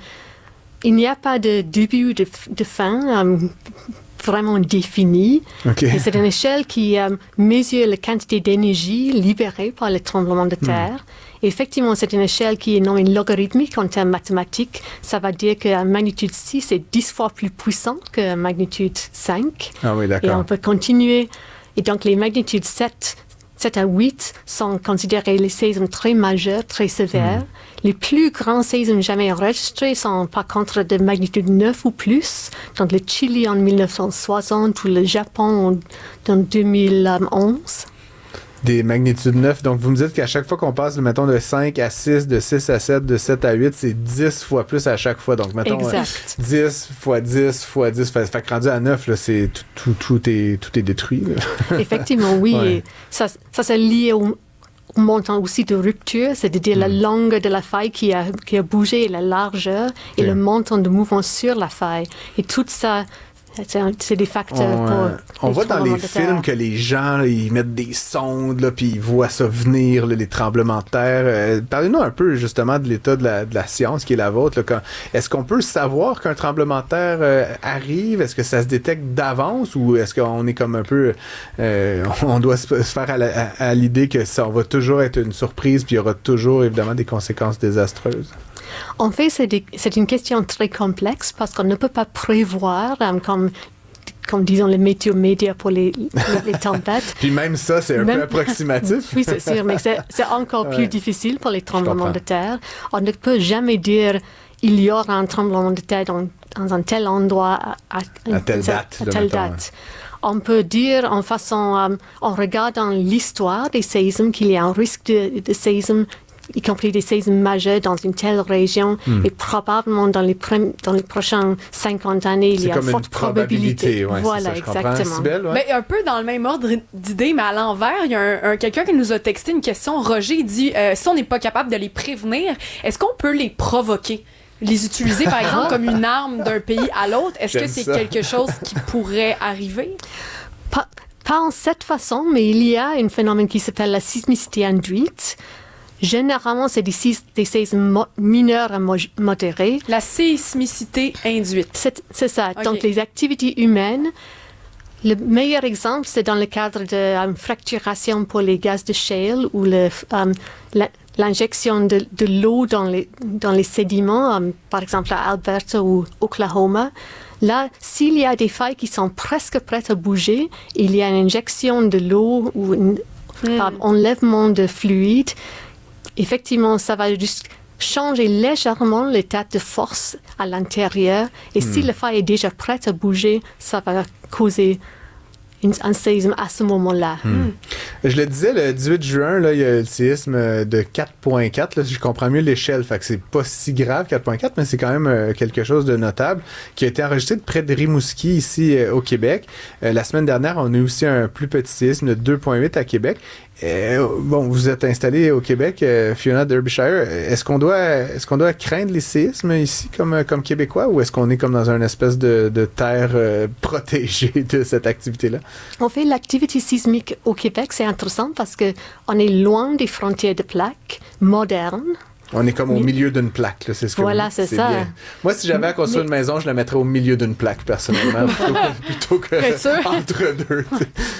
Speaker 16: il n'y a pas de début, de, de fin euh, vraiment définie.
Speaker 2: Okay.
Speaker 16: Et c'est une échelle qui euh, mesure la quantité d'énergie libérée par les tremblements de terre. Hmm. Et effectivement, c'est une échelle qui est non logarithmique en termes mathématiques. Ça va dire que magnitude six est dix fois plus puissante que magnitude cinq.
Speaker 2: Ah oui, d'accord.
Speaker 16: Et on peut continuer. Et donc, les magnitudes sept, sept à huit sont considérés les séismes très majeurs, très sévères. Mm. Les plus grands séismes jamais enregistrés sont par contre de magnitude neuf ou plus. Donc, le Chili en dix-neuf cent soixante ou le Japon en deux mille onze.
Speaker 2: Des magnitudes neuf. Donc, vous me dites qu'à chaque fois qu'on passe, mettons, de cinq à six, de six à sept, de sept à huit, c'est dix fois plus à chaque fois. Donc, mettons,
Speaker 16: exact.
Speaker 2: Euh, dix fois dix fois dix. Fait, fait que rendu à neuf, là, c'est tout, tout, tout, est, tout est détruit. Là.
Speaker 16: Effectivement, oui. Ouais. Ça, ça c'est lié au, au montant aussi de rupture, c'est-à-dire mm. la longueur de la faille qui a, qui a bougé, et la largeur, et okay. le montant de mouvement sur la faille. Et tout ça... C'est, un, c'est des facteurs
Speaker 2: on,
Speaker 16: pour...
Speaker 2: Euh, on voit dans les films que les gens, là, ils mettent des sondes, là, puis ils voient ça venir, là, les tremblements de terre. Euh, parlez-nous un peu, justement, de l'état de la, de la science qui est la vôtre. Là, quand, est-ce qu'on peut savoir qu'un tremblement de terre euh, arrive? Est-ce que ça se détecte d'avance? Ou est-ce qu'on est comme un peu... Euh, on doit se, se faire à, la, à, à l'idée que ça va toujours être une surprise, puis il y aura toujours, évidemment, des conséquences désastreuses?
Speaker 16: En fait, c'est, des, c'est une question très complexe parce qu'on ne peut pas prévoir, um, comme, comme disons les météo médias pour les, les, les tempêtes.
Speaker 2: Puis même ça, c'est un même... peu approximatif.
Speaker 16: Oui, c'est sûr, mais c'est, c'est encore ouais. plus difficile pour les tremblements de terre. On ne peut jamais dire il y aura un tremblement de terre dans, dans un tel endroit à, à,
Speaker 2: à telle date.
Speaker 16: À telle date. Ouais. On peut dire en façon, um, en regardant l'histoire des séismes, qu'il y a un risque de, de séisme, y compris des séismes majeurs dans une telle région, mm. et probablement dans les, pre- dans les prochaines cinquante années, il
Speaker 2: c'est
Speaker 16: y a une forte probabilité.
Speaker 2: Ouais,
Speaker 16: voilà,
Speaker 2: ça,
Speaker 16: exactement.
Speaker 2: Sybelle, ouais.
Speaker 1: Mais un peu dans le même ordre d'idée, mais à l'envers, il y a un, un, quelqu'un qui nous a texté une question. Roger, il dit, euh, si on n'est pas capable de les prévenir, est-ce qu'on peut les provoquer? Les utiliser, par exemple, comme une arme d'un pays à l'autre? Est-ce J'aime que c'est ça. quelque chose qui pourrait arriver?
Speaker 16: Pas, pas en cette façon, mais il y a un phénomène qui s'appelle la sismicité induite. Généralement, c'est des, des séismes mo- mineurs à mo- modérés.
Speaker 1: La sismicité induite.
Speaker 16: C'est, c'est ça. Okay. Donc, les activités humaines. Le meilleur exemple, c'est dans le cadre de um, fracturation pour les gaz de shale ou le, um, la, l'injection de, de l'eau dans les, dans les sédiments, um, par exemple à Alberta ou Oklahoma. Là, s'il y a des failles qui sont presque prêtes à bouger, il y a une injection de l'eau ou un mm. enlèvement de fluide. Effectivement, ça va juste changer légèrement l'état de force à l'intérieur. Et hmm. si la faille est déjà prête à bouger, ça va causer une, un séisme à ce moment-là.
Speaker 2: Hmm. Hmm. Je le disais, le dix-huit juin, là, il y a le séisme de quatre virgule quatre. Là, je comprends mieux l'échelle, fait que c'est pas si grave, quatre virgule quatre, mais c'est quand même euh, quelque chose de notable qui a été enregistré de près de Rimouski, ici euh, au Québec. Euh, la semaine dernière, on a eu aussi un plus petit séisme de deux virgule huit à Québec. Euh, bon, vous êtes installé au Québec, euh, Fiona Derbyshire. Est-ce qu'on doit, est-ce qu'on doit craindre les séismes ici comme comme Québécois, ou est-ce qu'on est comme dans une espèce de, de terre euh, protégée de cette activité-là?
Speaker 16: En fait, l'activité sismique au Québec, c'est intéressant parce que on est loin des frontières de plaques modernes.
Speaker 2: On est comme au milieu d'une plaque, là, c'est ce que
Speaker 16: Voilà,
Speaker 2: vous,
Speaker 16: c'est, c'est ça. Bien.
Speaker 2: Moi, si j'avais à construire mais... une maison, je la mettrais au milieu d'une plaque, personnellement, plutôt que, plutôt que entre deux.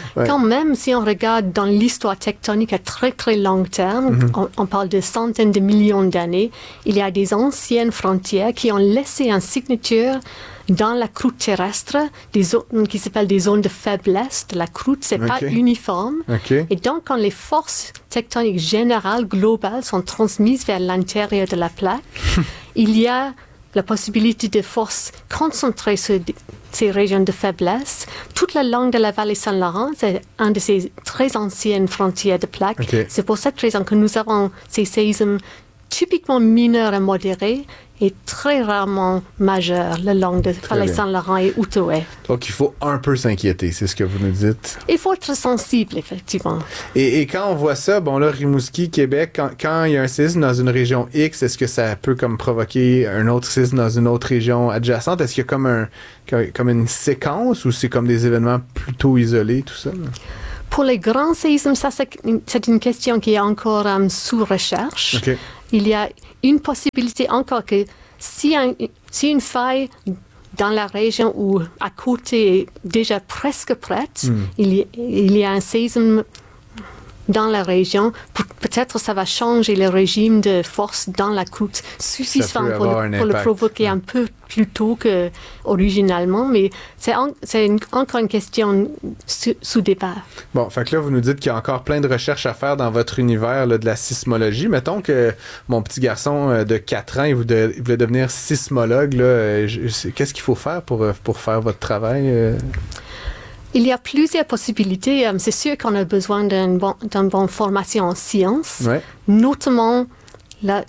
Speaker 16: Ouais. Quand même, si on regarde dans l'histoire tectonique à très très long terme, mm-hmm. on, on parle de centaines de millions d'années, il y a des anciennes frontières qui ont laissé une signature dans la croûte terrestre, des zones qui s'appellent des zones de faiblesse de la croûte. C'est okay. pas uniforme.
Speaker 2: Okay.
Speaker 16: Et donc, quand les forces tectoniques générales, globales, sont transmises vers l'intérieur de la plaque, il y a la possibilité de forces concentrées sur ces régions de faiblesse. Toute la langue de la vallée Saint-Laurent, c'est une de ces très anciennes frontières de plaques.
Speaker 2: Okay.
Speaker 16: C'est pour cette raison que nous avons ces séismes typiquement mineurs et modérés et très rarement majeurs, le long de vallée Saint-Laurent et Outaouais.
Speaker 2: Donc, il faut un peu s'inquiéter, c'est ce que vous nous dites.
Speaker 16: Il faut être sensible, effectivement.
Speaker 2: Et, et quand on voit ça, bon là, Rimouski, Québec, quand, quand il y a un séisme dans une région X, est-ce que ça peut comme provoquer un autre séisme dans une autre région adjacente? Est-ce qu'il y a comme, un, comme une séquence ou c'est comme des événements plutôt isolés, tout ça?
Speaker 16: Pour les grands séismes, ça, c'est, c'est une question qui est encore um, sous recherche.
Speaker 2: Okay.
Speaker 16: Il y a une possibilité encore que si, un, si une faille dans la région ou à côté est déjà presque prête, mm. il, y, il y a un séisme dans la région, peut-être ça va changer le régime de force dans la croûte suffisant pour, le, pour le provoquer un peu plus tôt qu'originalement, mais c'est, en, c'est une, encore une question sous, sous débat.
Speaker 2: Bon, fait que là, vous nous dites qu'il y a encore plein de recherches à faire dans votre univers là, de la sismologie. Mettons que mon petit garçon de quatre ans, il voulait, il voulait devenir sismologue. Là, je, qu'est-ce qu'il faut faire pour, pour faire votre travail? Euh?
Speaker 16: Il y a plusieurs possibilités. C'est sûr qu'on a besoin d'une bon, d'une bonne formation en sciences,
Speaker 2: ouais.
Speaker 16: notamment la,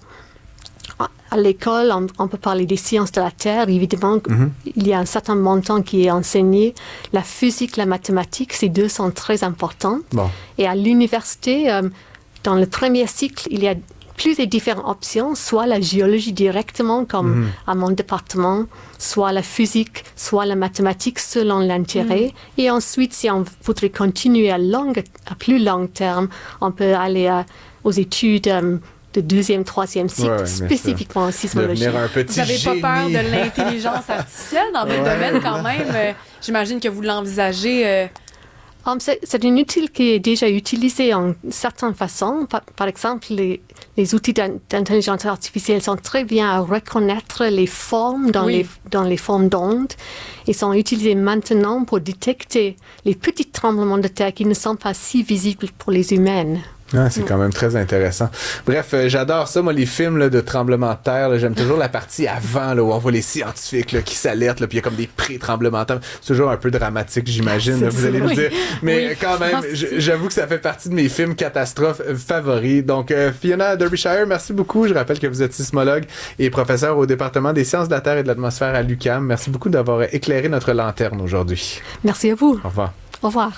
Speaker 16: à l'école, on, on peut parler des sciences de la Terre. Évidemment, mm-hmm. il y a un certain montant qui est enseigné. La physique, la mathématique, ces deux sont très importants.
Speaker 2: Bon.
Speaker 16: Et à l'université, euh, dans le premier cycle, il y a plusieurs différentes options, soit la géologie directement, comme mm-hmm. à mon département, soit la physique, soit la mathématique, selon l'intérêt. Mm. Et ensuite, si on voudrait continuer à, long, à plus long terme, on peut aller à, aux études um, de deuxième, troisième cycle, ouais, spécifiquement en sismologie.
Speaker 1: Vous n'avez pas peur de l'intelligence artificielle dans votre ouais. domaine quand même? Euh, j'imagine que vous l'envisagez... Euh...
Speaker 16: Um, c'est, c'est un outil qui est déjà utilisé en certaines façons. Par, par exemple, les, les outils d'intelligence artificielle sont très bien à reconnaître les formes dans, oui. les, dans les formes d'ondes. Ils sont utilisés maintenant pour détecter les petits tremblements de terre qui ne sont pas si visibles pour les humains.
Speaker 2: Ah, c'est quand même très intéressant. Bref, euh, j'adore ça, moi, les films là, de tremblements de terre. Là, j'aime toujours la partie avant, là, où on voit les scientifiques là, qui s'alertent, là, puis il y a comme des pré-tremblements de terre. C'est toujours un peu dramatique, j'imagine, là, vous allez me dire. Mais oui, quand même, j'avoue que ça fait partie de mes films catastrophes favoris. Donc, euh, Fiona Derbyshire, merci beaucoup. Je rappelle que vous êtes sismologue et professeur au département des sciences de la Terre et de l'atmosphère à l'U Q A M. Merci beaucoup d'avoir éclairé notre lanterne aujourd'hui.
Speaker 16: Merci à vous.
Speaker 2: Au revoir.
Speaker 16: Au revoir.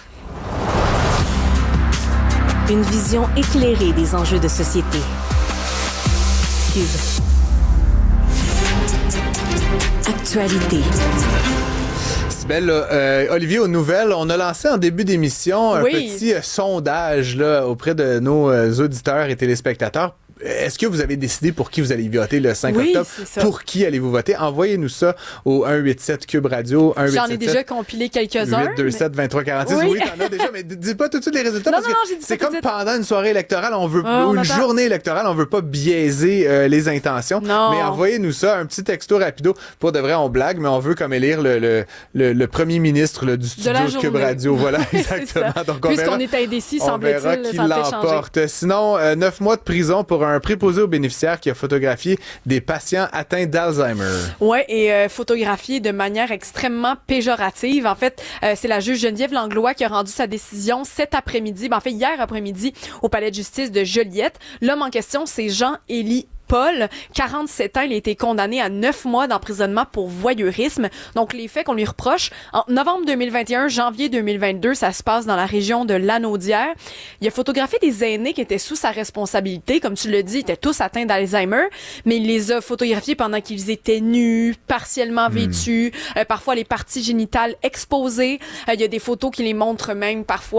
Speaker 15: Une vision éclairée des enjeux de société. Cube. Actualité.
Speaker 2: Sybelle, euh, Olivier, aux nouvelles, on a lancé en début d'émission un oui. petit euh, sondage là, auprès de nos euh, auditeurs et téléspectateurs. Est-ce que vous avez décidé pour qui vous allez voter le cinq
Speaker 1: oui,
Speaker 2: octobre? Pour qui allez-vous voter? Envoyez-nous ça au un huit sept Cube Radio. un huit sept sept,
Speaker 1: J'en ai déjà compilé quelques-uns.
Speaker 2: huit deux sept vingt-trois quarante-six. Oui, oui t'en as déjà, mais dis pas tout de suite les résultats
Speaker 1: non,
Speaker 2: parce
Speaker 1: non,
Speaker 2: que
Speaker 1: non,
Speaker 2: c'est comme pendant une soirée électorale, on veut,
Speaker 1: oh,
Speaker 2: ou une
Speaker 1: attend.
Speaker 2: journée électorale, on veut pas biaiser euh, les intentions.
Speaker 1: Non.
Speaker 2: Mais envoyez-nous ça, un petit texto rapido. Pour de vrai, on blague, mais on veut comme élire le, le, le, le premier ministre là, du studio de, de Cube Radio. Voilà, exactement. Donc, on
Speaker 1: Puisqu'on
Speaker 2: verra,
Speaker 1: est indécis,
Speaker 2: on verra qui l'emporte. Sinon, euh, neuf mois de prison pour un préposé aux bénéficiaires qui a photographié des patients atteints d'Alzheimer.
Speaker 1: Oui, et euh, photographié de manière extrêmement péjorative. En fait, euh, c'est la juge Geneviève Langlois qui a rendu sa décision cet après-midi, ben, en fait hier après-midi, au palais de justice de Joliette. L'homme en question, c'est Jean-Élie Paul, quarante-sept ans, il a été condamné à neuf mois d'emprisonnement pour voyeurisme. Donc, les faits qu'on lui reproche, en novembre deux mille vingt et un, janvier deux mille vingt-deux, ça se passe dans la région de Lanaudière. Il a photographié des aînés qui étaient sous sa responsabilité. Comme tu le dis, ils étaient tous atteints d'Alzheimer, mais il les a photographiés pendant qu'ils étaient nus, partiellement vêtus, mmh. euh, parfois les parties génitales exposées. Euh, il y a des photos qui les montrent même parfois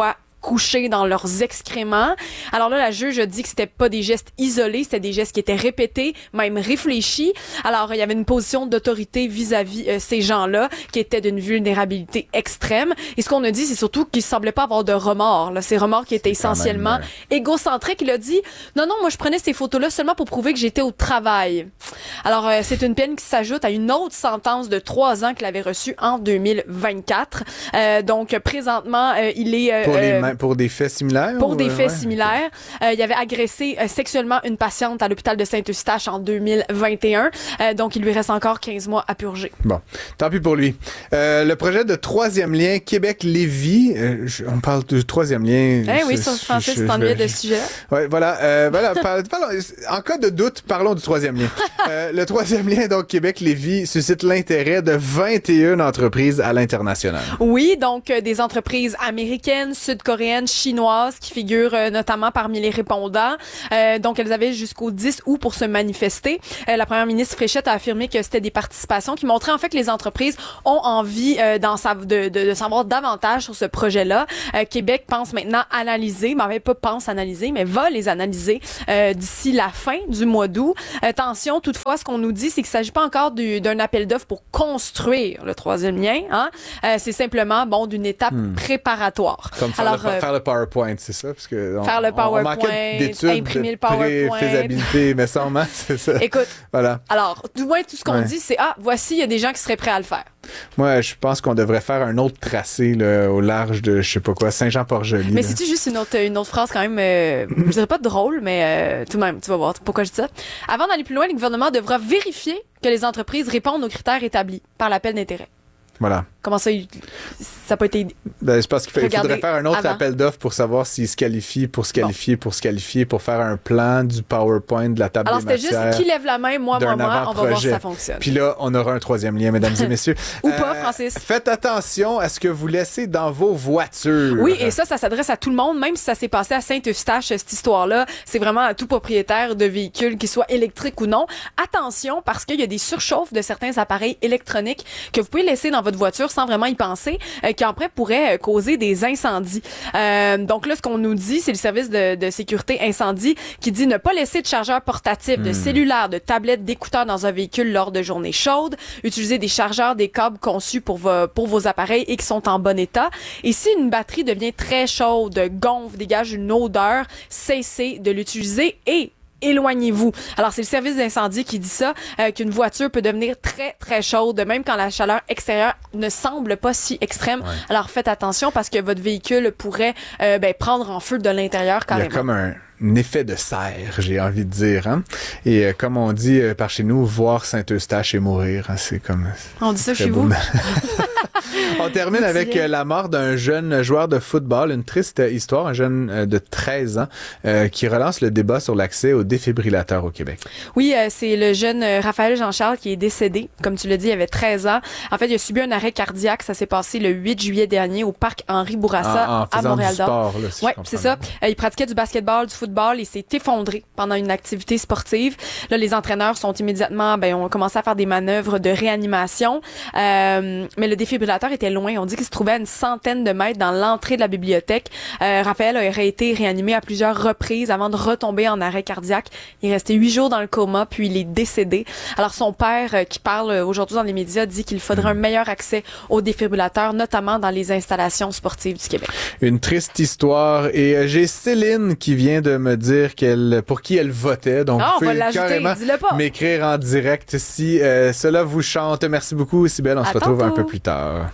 Speaker 1: coucher dans leurs excréments. Alors là, la juge a dit que c'était pas des gestes isolés, c'était des gestes qui étaient répétés, même réfléchis. Alors, il y avait une position d'autorité vis-à-vis euh, ces gens-là qui étaient d'une vulnérabilité extrême. Et ce qu'on a dit, c'est surtout qu'ils semblaient pas avoir de remords. Là. Ces remords qui étaient essentiellement même, euh... égocentriques. Il a dit, non, non, moi, je prenais ces photos-là seulement pour prouver que j'étais au travail. Alors, euh, c'est une peine qui s'ajoute à une autre sentence de trois ans qu'il avait reçue en deux mille vingt-quatre. Euh, donc, présentement, euh, il est... Euh,
Speaker 2: pour, les ma- pour des faits similaires?
Speaker 1: Pour
Speaker 2: ou,
Speaker 1: des
Speaker 2: euh,
Speaker 1: faits
Speaker 2: ouais.
Speaker 1: similaires. Euh, il avait agressé euh, sexuellement une patiente à l'hôpital de Saint-Eustache en deux mille vingt et un. Euh, donc, il lui reste encore quinze mois à purger.
Speaker 2: Bon, tant pis pour lui. Euh, le projet de troisième lien Québec-Lévis, euh, je, on parle de troisième lien.
Speaker 1: Eh oui, ça, Francis, tu t'ennuyais de ce sujet-là.
Speaker 2: Oui, voilà. Euh, voilà par, parlons, en cas de doute, parlons du troisième lien. Euh, le troisième lien, donc Québec-Lévis, suscite l'intérêt de vingt et une entreprises à l'international.
Speaker 1: Oui, donc euh, des entreprises américaines, sud-coréennes, chinoises qui figurent euh, notamment parmi les répondants. Euh, donc, elles avaient jusqu'au dix août pour se manifester. Euh, la première ministre Fréchette a affirmé que c'était des participations qui montraient en fait que les entreprises ont envie euh, d'en sav- de, de, de savoir davantage sur ce projet-là. Euh, Québec pense maintenant analyser, mais pas pense analyser, mais va les analyser euh, d'ici la fin du mois d'août. Euh, attention, toutefois, ce qu'on nous dit, c'est qu'il ne s'agit pas encore du, d'un appel d'offres pour construire le troisième lien. Hein? Euh, c'est simplement bon d'une étape hmm. préparatoire.
Speaker 2: Comme faire,
Speaker 1: Alors,
Speaker 2: le,
Speaker 1: euh,
Speaker 2: faire le PowerPoint, c'est ça? Parce que on,
Speaker 1: faire le PowerPoint,
Speaker 2: on manquait d'études
Speaker 1: imprimer
Speaker 2: de
Speaker 1: le PowerPoint.
Speaker 2: pré-faisabilité, mais sans maths, c'est ça.
Speaker 1: Écoute,
Speaker 2: voilà.
Speaker 1: Alors, du moins, tout ce qu'on
Speaker 2: ouais.
Speaker 1: dit, c'est « Ah, voici, il y a des gens qui seraient prêts à le faire. »
Speaker 2: Moi, je pense qu'on devrait faire un autre tracé là, au large de, je sais pas quoi, Saint-Jean-Port-Joli.
Speaker 1: Mais
Speaker 2: là.
Speaker 1: c'est-tu juste une autre, une autre phrase quand même, euh, je dirais pas drôle, mais euh, tout de même, tu vas voir pourquoi je dis ça. Avant d'aller plus loin, le gouvernement devra vérifier que les entreprises répondent aux critères établis par l'appel d'intérêt.
Speaker 2: Voilà.
Speaker 1: Comment ça, il, ça n'a pas été...
Speaker 2: Ben, c'est parce qu'il faut, il faudrait faire un autre
Speaker 1: avant.
Speaker 2: appel d'offres pour savoir s'ils se qualifient, pour se qualifier, bon. pour se qualifier, pour faire un plan du PowerPoint, de la table
Speaker 1: Alors,
Speaker 2: des matières.
Speaker 1: Alors, c'était juste qui lève la main, moi, moi, moi, on va voir si ça fonctionne.
Speaker 2: Puis là, on aura un troisième lien, mesdames et messieurs.
Speaker 1: Ou euh, pas, Francis.
Speaker 2: Faites attention à ce que vous laissez dans vos voitures.
Speaker 1: Oui, et ça, ça s'adresse à tout le monde, même si ça s'est passé à Saint-Eustache, cette histoire-là. C'est vraiment à tout propriétaire de véhicules, qu'ils soient électriques ou non. Attention, parce qu'il y a des surchauffes de certains appareils électroniques que vous pouvez laisser dans votre voiture sans vraiment y penser, euh, qui après pourraient euh, causer des incendies. Euh, donc là, ce qu'on nous dit, c'est le service de, de sécurité incendie qui dit ne pas laisser de chargeurs portatifs, mmh. de cellulaires, de tablettes, d'écouteurs dans un véhicule lors de journées chaudes, utiliser des chargeurs, des câbles conçus pour, vo- pour vos appareils et qui sont en bon état. Et si une batterie devient très chaude, gonfle, dégage une odeur, cessez de l'utiliser et éloignez-vous. Alors, c'est le service d'incendie qui dit ça, euh, qu'une voiture peut devenir très, très chaude, même quand la chaleur extérieure ne semble pas si extrême. Ouais. Alors, faites attention parce que votre véhicule pourrait euh, ben, prendre en feu de l'intérieur carrément.
Speaker 2: Il y a comme un... un effet de serre, j'ai envie de dire. Hein? Et euh, comme on dit euh, par chez nous, voir Saint-Eustache et mourir, hein, c'est comme...
Speaker 1: On dit ça chez vous?
Speaker 2: On termine avec euh, la mort d'un jeune joueur de football, une triste histoire, un jeune euh, de treize ans euh, qui relance le débat sur l'accès aux défibrillateurs au Québec.
Speaker 1: Oui, euh, c'est le jeune euh, Raphaël Jean-Charles qui est décédé. Comme tu l'as dit, il avait treize ans. En fait, il a subi un arrêt cardiaque. Ça s'est passé le huit juillet dernier au parc Henri Bourassa
Speaker 2: en, en
Speaker 1: à Montréal-Nord.
Speaker 2: Si
Speaker 1: oui, c'est ça. Euh, il pratiquait du basketball, du football. Il s'est effondré pendant une activité sportive. Là, les entraîneurs sont immédiatement, ben, ont commencé à faire des manœuvres de réanimation. Euh, mais le défibrillateur était loin. On dit qu'il se trouvait à une centaine de mètres dans l'entrée de la bibliothèque. Euh, Raphaël aurait été réanimé à plusieurs reprises avant de retomber en arrêt cardiaque. Il est resté huit jours dans le coma, puis il est décédé. Alors, son père, euh, qui parle aujourd'hui dans les médias, dit qu'il faudrait un meilleur accès aux défibrillateurs, notamment dans les installations sportives du Québec.
Speaker 2: Une triste histoire. Et euh, j'ai Céline qui vient de me dire qu'elle, pour qui elle votait. Donc,
Speaker 1: ah,
Speaker 2: vous pouvez carrément m'écrire en direct si euh, cela vous chante. Merci beaucoup, Cybèle. On
Speaker 1: à
Speaker 2: se retrouve
Speaker 1: tantôt.
Speaker 2: un peu plus tard.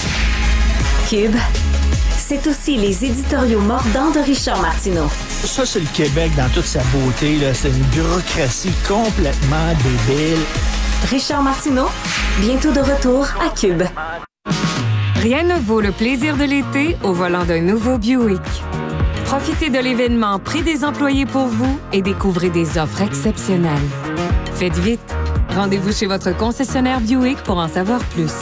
Speaker 15: Cube, c'est aussi les éditoriaux mordants de Richard Martineau.
Speaker 17: Ça, c'est le Québec dans toute sa beauté, là. C'est une bureaucratie complètement débile.
Speaker 15: Richard Martineau, bientôt de retour à Cube.
Speaker 18: Rien ne vaut le plaisir de l'été au volant d'un nouveau Buick. Profitez de l'événement Prix des employés pour vous et découvrez des offres exceptionnelles. Faites vite. Rendez-vous chez votre concessionnaire Buick pour en savoir plus.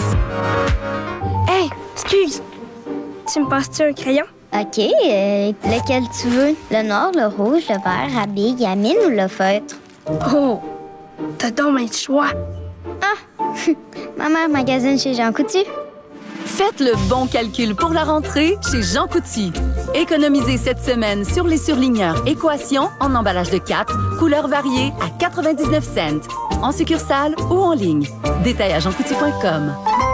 Speaker 19: Hey, excuse. Tu me passes-tu un crayon?
Speaker 20: OK. Euh, lequel tu veux? Le noir, le rouge, le vert, la bille, la mine ou le feutre?
Speaker 19: Oh! T'as donc un choix.
Speaker 20: Ah! Ma mère magasine chez Jean Coutu.
Speaker 21: Faites le bon calcul pour la rentrée chez Jean Coutu. Économisez cette semaine sur les surligneurs Équation en emballage de quatre, couleurs variées à quatre-vingt-dix-neuf cents. En succursale ou en ligne. Détail à jean coutu point com.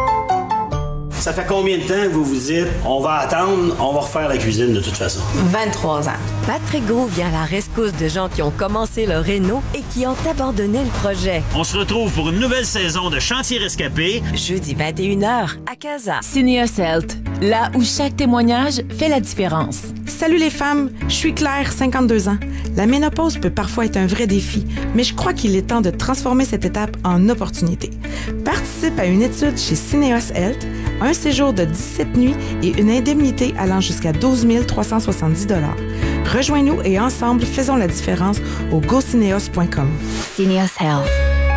Speaker 22: Ça fait combien de temps que vous vous dites « On va attendre, on va refaire la cuisine de toute façon ».
Speaker 23: vingt-trois ans. Patrick Gros vient à la rescousse de gens qui ont commencé leur réno et qui ont abandonné le projet.
Speaker 22: On se retrouve pour une nouvelle saison de Chantier Rescapé.
Speaker 23: Jeudi vingt et une heures à Casa.
Speaker 10: Cineos Health, là où chaque témoignage fait la différence.
Speaker 24: Salut les femmes, je suis Claire, cinquante-deux ans. La ménopause peut parfois être un vrai défi, mais je crois qu'il est temps de transformer cette étape en opportunité. Participe à une étude chez Cineos Health, un séjour de dix-sept nuits et une indemnité allant jusqu'à douze mille trois cent soixante-dix dollars. Rejoins-nous et ensemble, faisons la différence au go cineos point com.
Speaker 23: Cineos Health.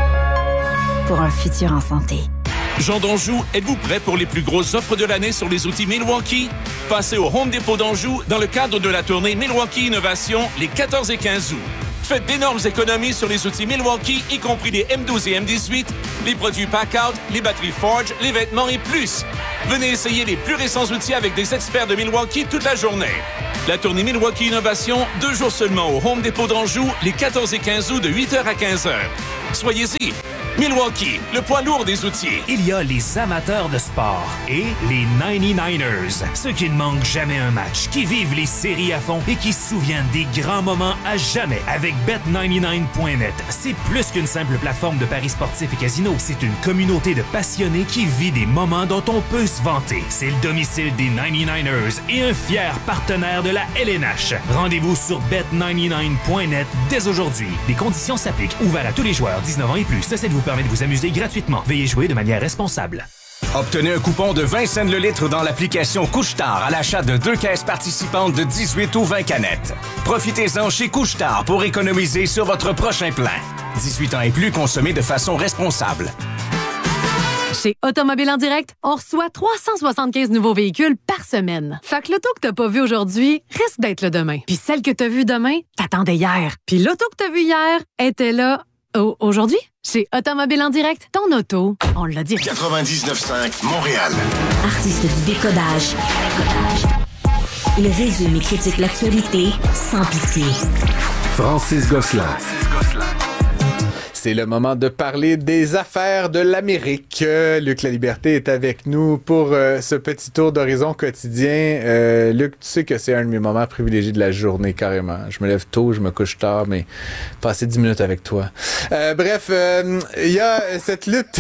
Speaker 23: Pour un futur en santé.
Speaker 25: Jean d'Anjou, êtes-vous prêt pour les plus grosses offres de l'année sur les outils Milwaukee? Passez au Home Depot d'Anjou dans le cadre de la tournée Milwaukee Innovation les quatorze et quinze août. Faites d'énormes économies sur les outils Milwaukee, y compris les M douze et M dix-huit, les produits Packout, les batteries Forge, les vêtements et plus. Venez essayer les plus récents outils avec des experts de Milwaukee toute la journée. La tournée Milwaukee Innovation, deux jours seulement au Home Depot d'Anjou, les quatorze et quinze août de huit heures à quinze heures. Soyez-y. Milwaukee, le poids lourd des outils.
Speaker 8: Il y a les amateurs de sport et les ninety-niners. Ceux qui ne manquent jamais un match, qui vivent les séries à fond et qui se souviennent des grands moments à jamais avec bet quatre-vingt-dix-neuf point net. C'est plus qu'une simple plateforme de paris sportifs et casino. C'est une communauté de passionnés qui vit des moments dont on peut se vanter. C'est le domicile des ninety-niners et un fier partenaire de la L N H. Rendez-vous sur bet quatre-vingt-dix-neuf point net dès aujourd'hui. Des conditions s'appliquent. Ouvert à tous les joueurs dix-neuf ans et plus. Ceci vous permet de vous amuser gratuitement. Veuillez jouer de manière responsable.
Speaker 26: Obtenez un coupon de vingt cents le litre dans l'application Couche-Tard à l'achat de deux caisses participantes de dix-huit ou vingt canettes. Profitez-en chez Couche-Tard pour économiser sur votre prochain plein. dix-huit ans et plus, consommez de façon responsable.
Speaker 27: Chez Automobile en direct, on reçoit trois cent soixante-quinze nouveaux véhicules par semaine. Fait que l'auto que t'as pas vu aujourd'hui risque d'être le demain. Puis celle que t'as vue demain, t'attendais hier. Puis l'auto que t'as vue hier était là aujourd'hui. Chez Automobile en direct, ton auto, on l'a dit.
Speaker 6: quatre-vingt-dix-neuf cinq Montréal.
Speaker 15: Artiste du décodage. Il résume et critique l'actualité sans pitié.
Speaker 3: Francis Gosselin.
Speaker 2: C'est le moment de parler des affaires de l'Amérique. Euh, Luc La Liberté est avec nous pour euh, ce petit tour d'horizon quotidien. Euh, Luc, tu sais que c'est un de mes moments privilégiés de la journée, carrément. Je me lève tôt, je me couche tard, mais passer dix minutes avec toi. Euh, bref, il euh, y a cette lutte...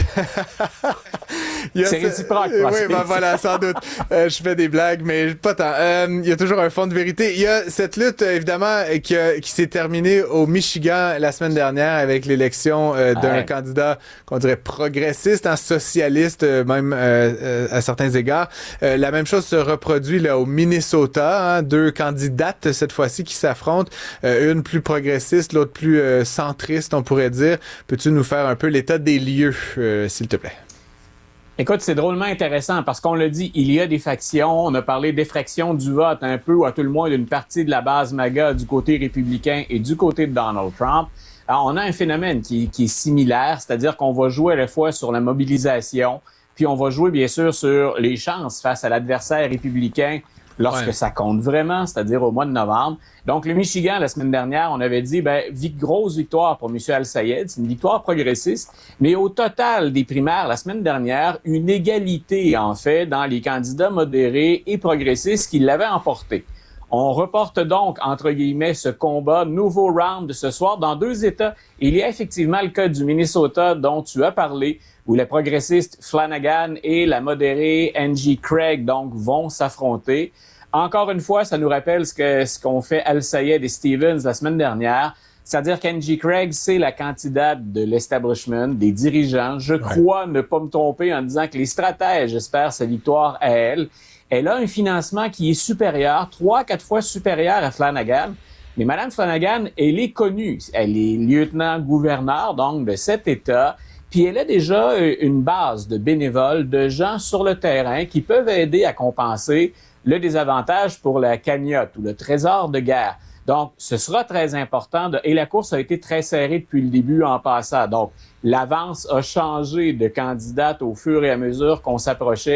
Speaker 2: y a
Speaker 28: c'est
Speaker 2: ce...
Speaker 28: réciproque.
Speaker 2: Oui, ben voilà, sans doute. Euh, je fais des blagues, mais pas tant. Il euh, y a toujours un fond de vérité. Il y a cette lutte, évidemment, qui, a, qui s'est terminée au Michigan la semaine dernière avec l'élection Euh, d'un ouais. candidat qu'on dirait progressiste, un socialiste euh, même euh, euh, à certains égards. Euh, la même chose se reproduit là au Minnesota, hein, deux candidates cette fois-ci qui s'affrontent, euh, une plus progressiste, l'autre plus euh, centriste, on pourrait dire. Peux-tu nous faire un peu l'état des lieux, euh, s'il te plaît?
Speaker 28: Écoute, c'est drôlement intéressant parce qu'on l'a dit, il y a des factions. On a parlé d'effraction du vote un peu, ou à tout le moins d'une partie de la base MAGA du côté républicain et du côté de Donald Trump. Alors, on a un phénomène qui, qui est similaire, c'est-à-dire qu'on va jouer à la fois sur la mobilisation, puis on va jouer bien sûr sur les chances face à l'adversaire républicain lorsque ouais. ça compte vraiment, c'est-à-dire au mois de novembre. Donc, le Michigan, la semaine dernière, on avait dit, ben, grosse victoire pour M. Al-Sayed, c'est une victoire progressiste, mais au total des primaires, la semaine dernière, une égalité, en fait, dans les candidats modérés et progressistes qui l'avaient emporté. On reporte donc, entre guillemets, ce combat, nouveau round de ce soir dans deux États. Il y a effectivement le cas du Minnesota dont tu as parlé, où les progressistes Flanagan et la modérée Angie Craig donc vont s'affronter. Encore une fois, ça nous rappelle ce que ce qu'ont fait Al-Sayed et Stevens la semaine dernière. C'est-à-dire qu'Angie Craig, c'est la candidate de l'establishment, des dirigeants. Je ouais. crois ne pas me tromper en disant que les stratèges espèrent sa victoire à elle. Elle a un financement qui est supérieur, trois, quatre fois supérieur à Flanagan. Mais Mme Flanagan, elle est connue. Elle est lieutenant-gouverneur, donc, de cet État. Puis elle a déjà une base de bénévoles, de gens sur le terrain qui peuvent aider à compenser le désavantage pour la cagnotte ou le trésor de guerre. Donc, ce sera très important. De... Et la course a été très serrée depuis le début en passant. Donc, l'avance a changé de candidate au fur et à mesure qu'on s'approchait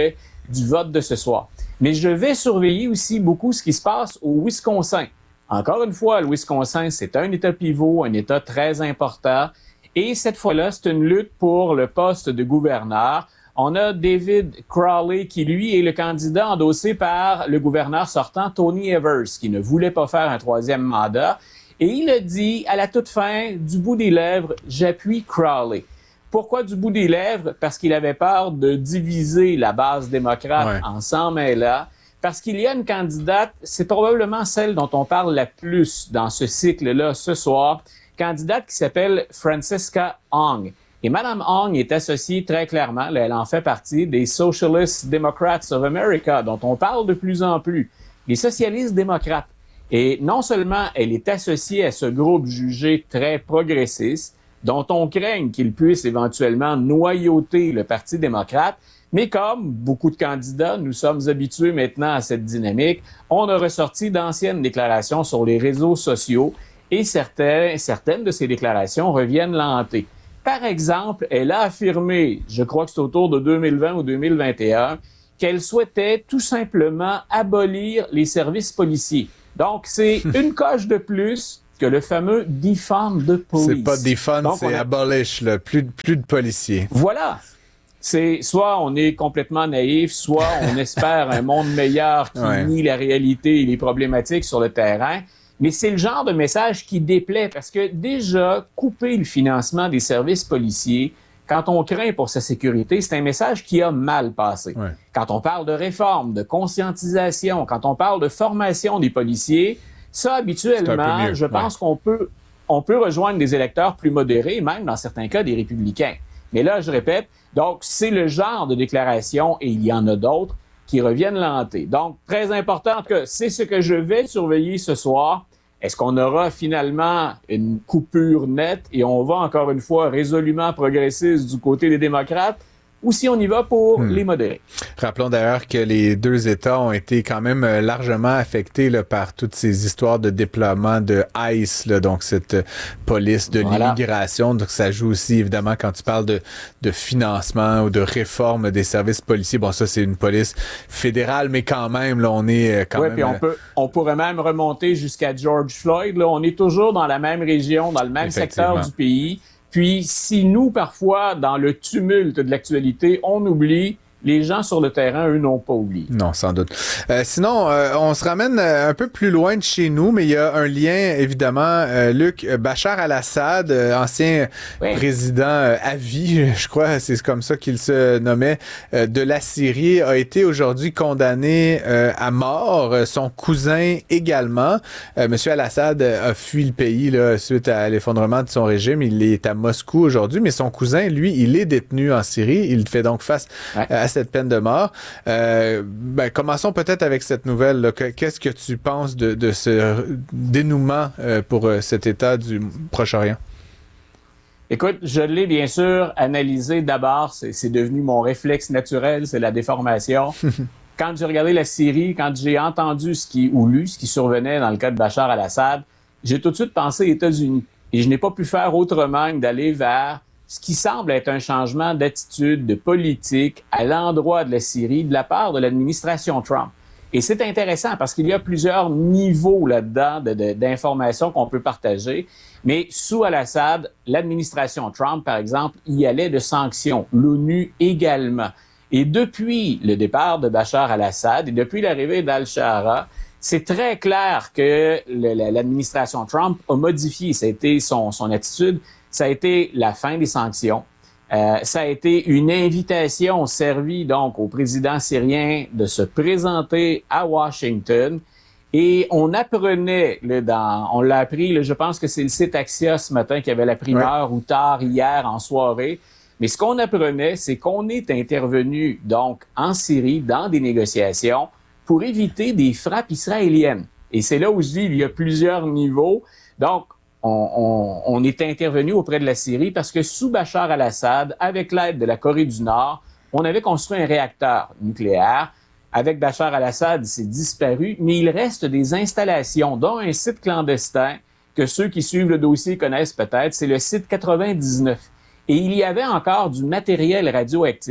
Speaker 28: du vote de ce soir. Mais je vais surveiller aussi beaucoup ce qui se passe au Wisconsin. Encore une fois, le Wisconsin, c'est un État pivot, un État très important. Et cette fois-là, c'est une lutte pour le poste de gouverneur. On a David Crowley qui, lui, est le candidat endossé par le gouverneur sortant, Tony Evers, qui ne voulait pas faire un troisième mandat. Et il a dit, à la toute fin, du bout des lèvres, j'appuie Crowley. Pourquoi du bout des lèvres? Parce qu'il avait peur de diviser la base démocrate ouais. en s'en mêlant. Parce qu'il y a une candidate, c'est probablement celle dont on parle la plus dans ce cycle-là ce soir, candidate qui s'appelle Francesca Hong. Et Mme Hong est associée très clairement, là, elle en fait partie, des Socialist Democrats of America, dont on parle de plus en plus, les socialistes démocrates. Et non seulement elle est associée à ce groupe jugé très progressiste, dont on craigne qu'il puisse éventuellement noyauter le Parti démocrate, mais comme beaucoup de candidats, nous sommes habitués maintenant à cette dynamique, on a ressorti d'anciennes déclarations sur les réseaux sociaux et certains, certaines de ces déclarations reviennent l'hanter. Par exemple, elle a affirmé, je crois que c'est autour de deux mille vingt ou deux mille vingt et un, qu'elle souhaitait tout simplement abolir les services policiers. Donc, c'est une coche de plus que le fameux defund the police.
Speaker 2: C'est pas defund, Donc, c'est a... abolish, là. Plus, plus de policiers.
Speaker 28: Voilà. C'est soit on est complètement naïf, soit on espère un monde meilleur qui ouais. nie la réalité et les problématiques sur le terrain. Mais c'est le genre de message qui déplaît parce que déjà, couper le financement des services policiers, quand on craint pour sa sécurité, c'est un message qui a mal passé. Ouais. Quand on parle de réforme, de conscientisation, quand on parle de formation des policiers, ça, habituellement, je pense ouais. qu'on peut, on peut rejoindre des électeurs plus modérés, même dans certains cas des républicains. Mais là, je répète, donc c'est le genre de déclaration, et il y en a d'autres, qui reviennent l'hanter. Donc, très important que c'est ce que je vais surveiller ce soir. Est-ce qu'on aura finalement une coupure nette et on va encore une fois résolument progressiste du côté des démocrates ou si on y va pour hmm. les modérés?
Speaker 2: Rappelons d'ailleurs que les deux États ont été quand même largement affectés là, par toutes ces histoires de déploiement de ICE, là, donc cette police de voilà. l'immigration. Donc ça joue aussi évidemment quand tu parles de, de financement ou de réforme des services policiers. Bon, ça c'est une police fédérale, mais quand même, là, on est quand
Speaker 28: ouais,
Speaker 2: même...
Speaker 28: Oui, puis on peut, on pourrait même remonter jusqu'à George Floyd. Là, on est toujours dans la même région, dans le même secteur du pays. Puis, si nous, parfois, dans le tumulte de l'actualité, on oublie, les gens sur le terrain, eux, n'ont pas oublié.
Speaker 2: Non, sans doute. Euh, sinon, euh, on se ramène un peu plus loin de chez nous, mais il y a un lien, évidemment, euh, Luc, Bachar al-Assad, euh, ancien oui. président euh, à vie, je crois, c'est comme ça qu'il se nommait, euh, de la Syrie, a été aujourd'hui condamné euh, à mort. Son cousin également. Euh, Monsieur al-Assad a fui le pays là, suite à l'effondrement de son régime. Il est à Moscou aujourd'hui, mais son cousin, lui, il est détenu en Syrie. Il fait donc face ouais. à cette peine de mort. Euh, ben, commençons peut-être avec cette nouvelle. Là. Qu'est-ce que tu penses de, de ce dénouement euh, pour euh, cet État du Proche-Orient?
Speaker 28: Écoute, je l'ai bien sûr analysé d'abord. C'est, c'est devenu mon réflexe naturel, c'est la déformation. Quand j'ai regardé la Syrie, quand j'ai entendu ce qui, ou lu ce qui survenait dans le cas de Bachar al-Assad, j'ai tout de suite pensé aux États-Unis. Et je n'ai pas pu faire autrement que d'aller vers ce qui semble être un changement d'attitude, de politique à l'endroit de la Syrie de la part de l'administration Trump. Et c'est intéressant parce qu'il y a plusieurs niveaux là-dedans de, de, d'informations qu'on peut partager. Mais sous al-Assad, l'administration Trump, par exemple, y allait de sanctions. L'ONU également. Et depuis le départ de Bachar al-Assad et depuis l'arrivée d'al-Shara, c'est très clair que le, l'administration Trump a modifié. Ça a été son, son attitude. Ça a été la fin des sanctions. Euh, ça a été une invitation servie donc au président syrien de se présenter à Washington. Et on apprenait, là, dans, on l'a appris, là, je pense que c'est le site Axios ce matin qui avait la primeur ouais. ou tard hier en soirée. Mais ce qu'on apprenait, c'est qu'on est intervenu donc en Syrie dans des négociations pour éviter des frappes israéliennes. Et c'est là où je dis il y a plusieurs niveaux. Donc, On, on, on est intervenu auprès de la Syrie parce que sous Bachar al-Assad, avec l'aide de la Corée du Nord, on avait construit un réacteur nucléaire. Avec Bachar al-Assad, c'est disparu, mais il reste des installations, dont un site clandestin que ceux qui suivent le dossier connaissent peut-être, c'est le site quatre-vingt-dix-neuf. Et il y avait encore du matériel radioactif.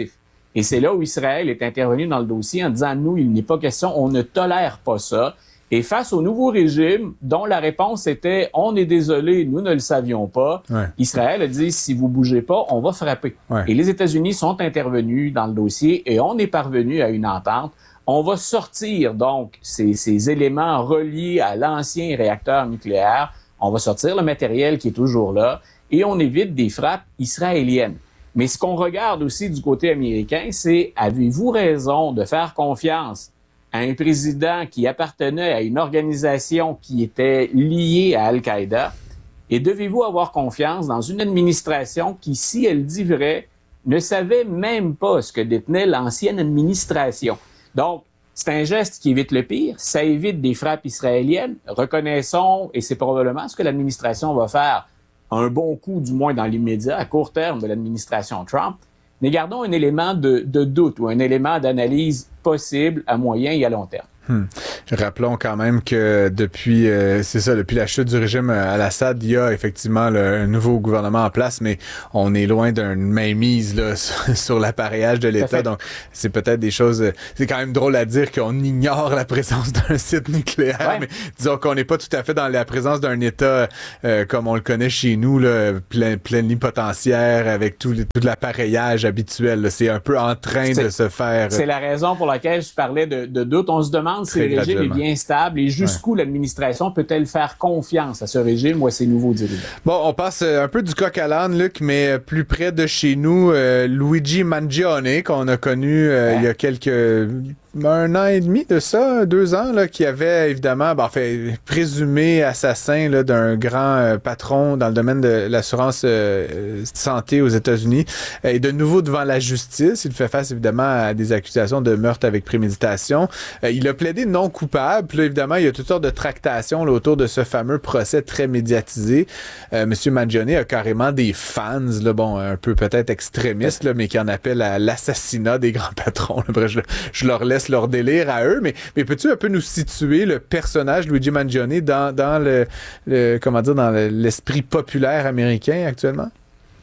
Speaker 28: Et c'est là où Israël est intervenu dans le dossier en disant, nous, il n'est pas question, on ne tolère pas ça. Et face au nouveau régime, dont la réponse était « on est désolé, nous ne le savions pas ouais. », Israël a dit « si vous bougez pas, on va frapper ouais. ». Et les États-Unis sont intervenus dans le dossier et on est parvenu à une entente. On va sortir donc ces, ces éléments reliés à l'ancien réacteur nucléaire. On va sortir le matériel qui est toujours là et on évite des frappes israéliennes. Mais ce qu'on regarde aussi du côté américain, c'est « avez-vous raison de faire confiance » à un président qui appartenait à une organisation qui était liée à Al-Qaïda, et devez-vous avoir confiance dans une administration qui, si elle dit vrai, ne savait même pas ce que détenait l'ancienne administration. Donc, c'est un geste qui évite le pire, ça évite des frappes israéliennes, reconnaissons, et c'est probablement ce que l'administration va faire, un bon coup, du moins dans l'immédiat, à court terme de l'administration Trump, mais gardons un élément de, de doute ou un élément d'analyse possible à moyen et à long terme.
Speaker 2: Hmm. Rappelons quand même que depuis, euh, c'est ça, depuis la chute du régime Al-Assad, il y a effectivement le, un nouveau gouvernement en place, mais on est loin d'une mainmise là sur, sur l'appareillage de l'État. Donc, c'est peut-être des choses. C'est quand même drôle à dire qu'on ignore la présence d'un site nucléaire, ouais. mais disons qu'on n'est pas tout à fait dans la présence d'un État euh, comme on le connaît chez nous, là, plein, plénipotentiaire avec tout, tout l'appareillage habituel. Là. C'est un peu en train c'est, de se faire.
Speaker 28: C'est la raison pour laquelle je parlais de, de doute. On se demande si le régime est bien stable et jusqu'où ouais. l'administration peut-elle faire confiance à ce régime ou à ses nouveaux dirigeants.
Speaker 2: Bon, on passe un peu du coq à l'âne, Luc, mais plus près de chez nous, euh, Luigi Mangione, qu'on a connu euh, ouais. il y a quelques... un an et demi de ça, deux ans, là, qui avait évidemment, ben, fait, présumé assassin là, d'un grand euh, patron dans le domaine de l'assurance euh, santé aux États-Unis, et de nouveau devant la justice. Il fait face évidemment à des accusations de meurtre avec préméditation. Euh, il a plaidé non coupable. Puis là, évidemment, il y a toutes sortes de tractations là, autour de ce fameux procès très médiatisé. Euh, Monsieur Mangione a carrément des fans, là, bon, un peu peut-être extrémistes, là, mais qui en appellent à l'assassinat des grands patrons. Là. Bref, je, je leur laisse leur délire à eux, mais, mais peux-tu un peu nous situer le personnage Luigi Mangione dans, dans le, le comment dire dans l'esprit populaire américain actuellement?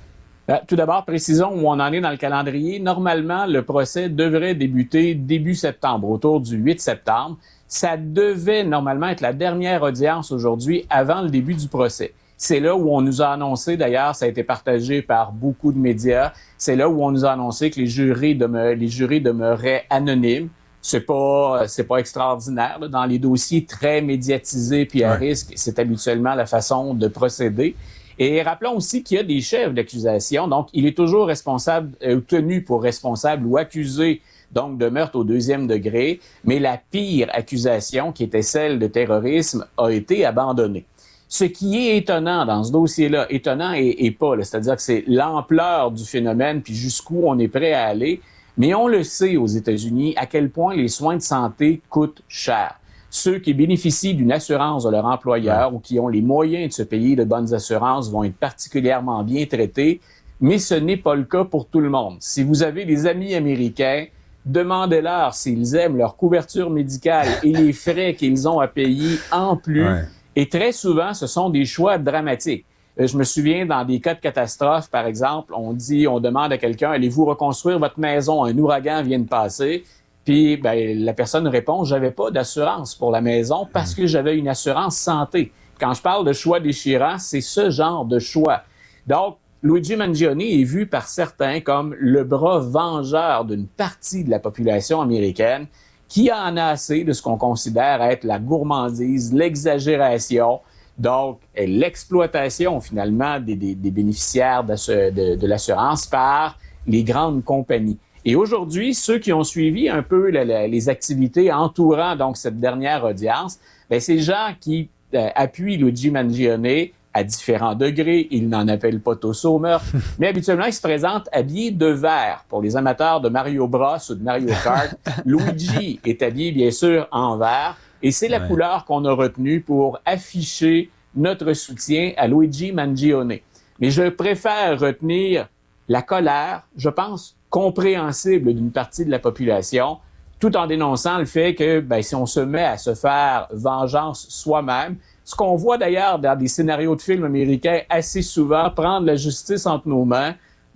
Speaker 28: Tout d'abord, précisons où on en est dans le calendrier. Normalement, le procès devrait débuter début septembre, autour du huit septembre. Ça devait normalement être la dernière audience aujourd'hui avant le début du procès. C'est là où on nous a annoncé, d'ailleurs, ça a été partagé par beaucoup de médias, c'est là où on nous a annoncé que les jurés, demeure, les jurés demeuraient anonymes. C'est pas, c'est pas extraordinaire. Là. Dans les dossiers très médiatisés puis à ouais. risque, c'est habituellement la façon de procéder. Et rappelons aussi qu'il y a des chefs d'accusation. Donc, il est toujours responsable, euh, tenu pour responsable ou accusé donc de meurtre au deuxième degré. Mais la pire accusation, qui était celle de terrorisme, a été abandonnée. Ce qui est étonnant dans ce dossier-là, étonnant et, et pas, là, c'est-à-dire que c'est l'ampleur du phénomène puis jusqu'où on est prêt à aller. Mais on le sait aux États-Unis à quel point les soins de santé coûtent cher. Ceux qui bénéficient d'une assurance de leur employeur ou qui ont les moyens de se payer de bonnes assurances vont être particulièrement bien traités, mais ce n'est pas le cas pour tout le monde. Si vous avez des amis américains, demandez-leur s'ils aiment leur couverture médicale et les frais qu'ils ont à payer en plus. Ouais. Et très souvent, ce sont des choix dramatiques. Je me souviens, dans des cas de catastrophe, par exemple, on dit, on demande à quelqu'un, allez-vous reconstruire votre maison? Un ouragan vient de passer. Puis, ben, la personne répond, j'avais pas d'assurance pour la maison parce que j'avais une assurance santé. Quand je parle de choix déchirant, c'est ce genre de choix. Donc, Luigi Mangione est vu par certains comme le bras vengeur d'une partie de la population américaine qui en a assez de ce qu'on considère être la gourmandise, l'exagération, donc l'exploitation finalement des, des, des bénéficiaires de, de, de l'assurance par les grandes compagnies. Et aujourd'hui, ceux qui ont suivi un peu la, la, les activités entourant donc cette dernière audience, ben, c'est gens qui euh, appuient Luigi Mangione à différents degrés. Ils n'en appellent pas tous au meurtre, mais habituellement, ils se présentent habillés de vert. Pour les amateurs de Mario Bros ou de Mario Kart, Luigi est habillé, bien sûr, en vert. Et c'est la ouais. couleur qu'on a retenue pour afficher notre soutien à Luigi Mangione. Mais je préfère retenir la colère, je pense, compréhensible d'une partie de la population, tout en dénonçant le fait que ben, si on se met à se faire vengeance soi-même, ce qu'on voit d'ailleurs dans des scénarios de films américains assez souvent, prendre la justice entre nos mains,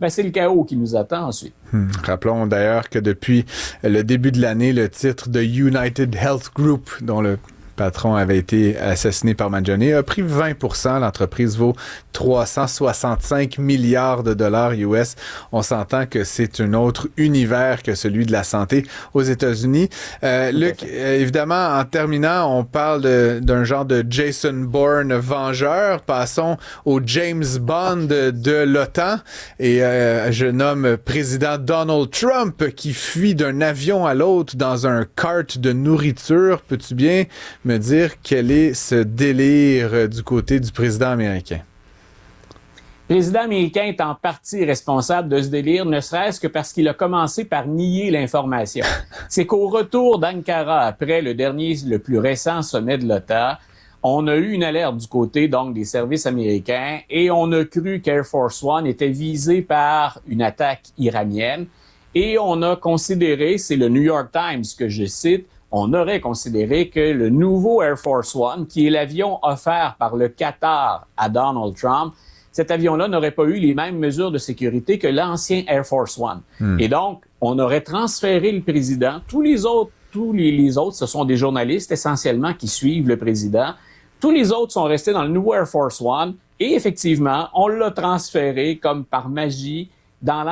Speaker 28: ben, c'est le chaos qui nous attend ensuite.
Speaker 2: Hmm. Rappelons d'ailleurs que depuis le début de l'année, le titre de United Health Group, dont le patron avait été assassiné par Mangione, a pris vingt pour cent. L'entreprise vaut trois cent soixante-cinq milliards de dollars U S. On s'entend que c'est un autre univers que celui de la santé aux États-Unis. Euh, Luc, euh, évidemment, en terminant, on parle de, d'un genre de Jason Bourne vengeur. Passons au James Bond de, de l'OTAN. Et euh, je nomme président Donald Trump qui fuit d'un avion à l'autre dans un cart de nourriture. Peux-tu bien me dire quel est ce délire du côté du président américain?
Speaker 28: Le président américain est en partie responsable de ce délire, ne serait-ce que parce qu'il a commencé par nier l'information. C'est qu'au retour d'Ankara, après le dernier, le plus récent sommet de l'OTAN, on a eu une alerte du côté donc des services américains et on a cru qu'Air Force One était visé par une attaque iranienne et on a considéré, c'est le New York Times que je cite, on aurait considéré que le nouveau Air Force One, qui est l'avion offert par le Qatar à Donald Trump, cet avion-là n'aurait pas eu les mêmes mesures de sécurité que l'ancien Air Force One. Hmm. Et donc, on aurait transféré le président. Tous les autres, tous les, les autres, ce sont des journalistes essentiellement qui suivent le président. Tous les autres sont restés dans le nouveau Air Force One. Et effectivement, on l'a transféré comme par magie dans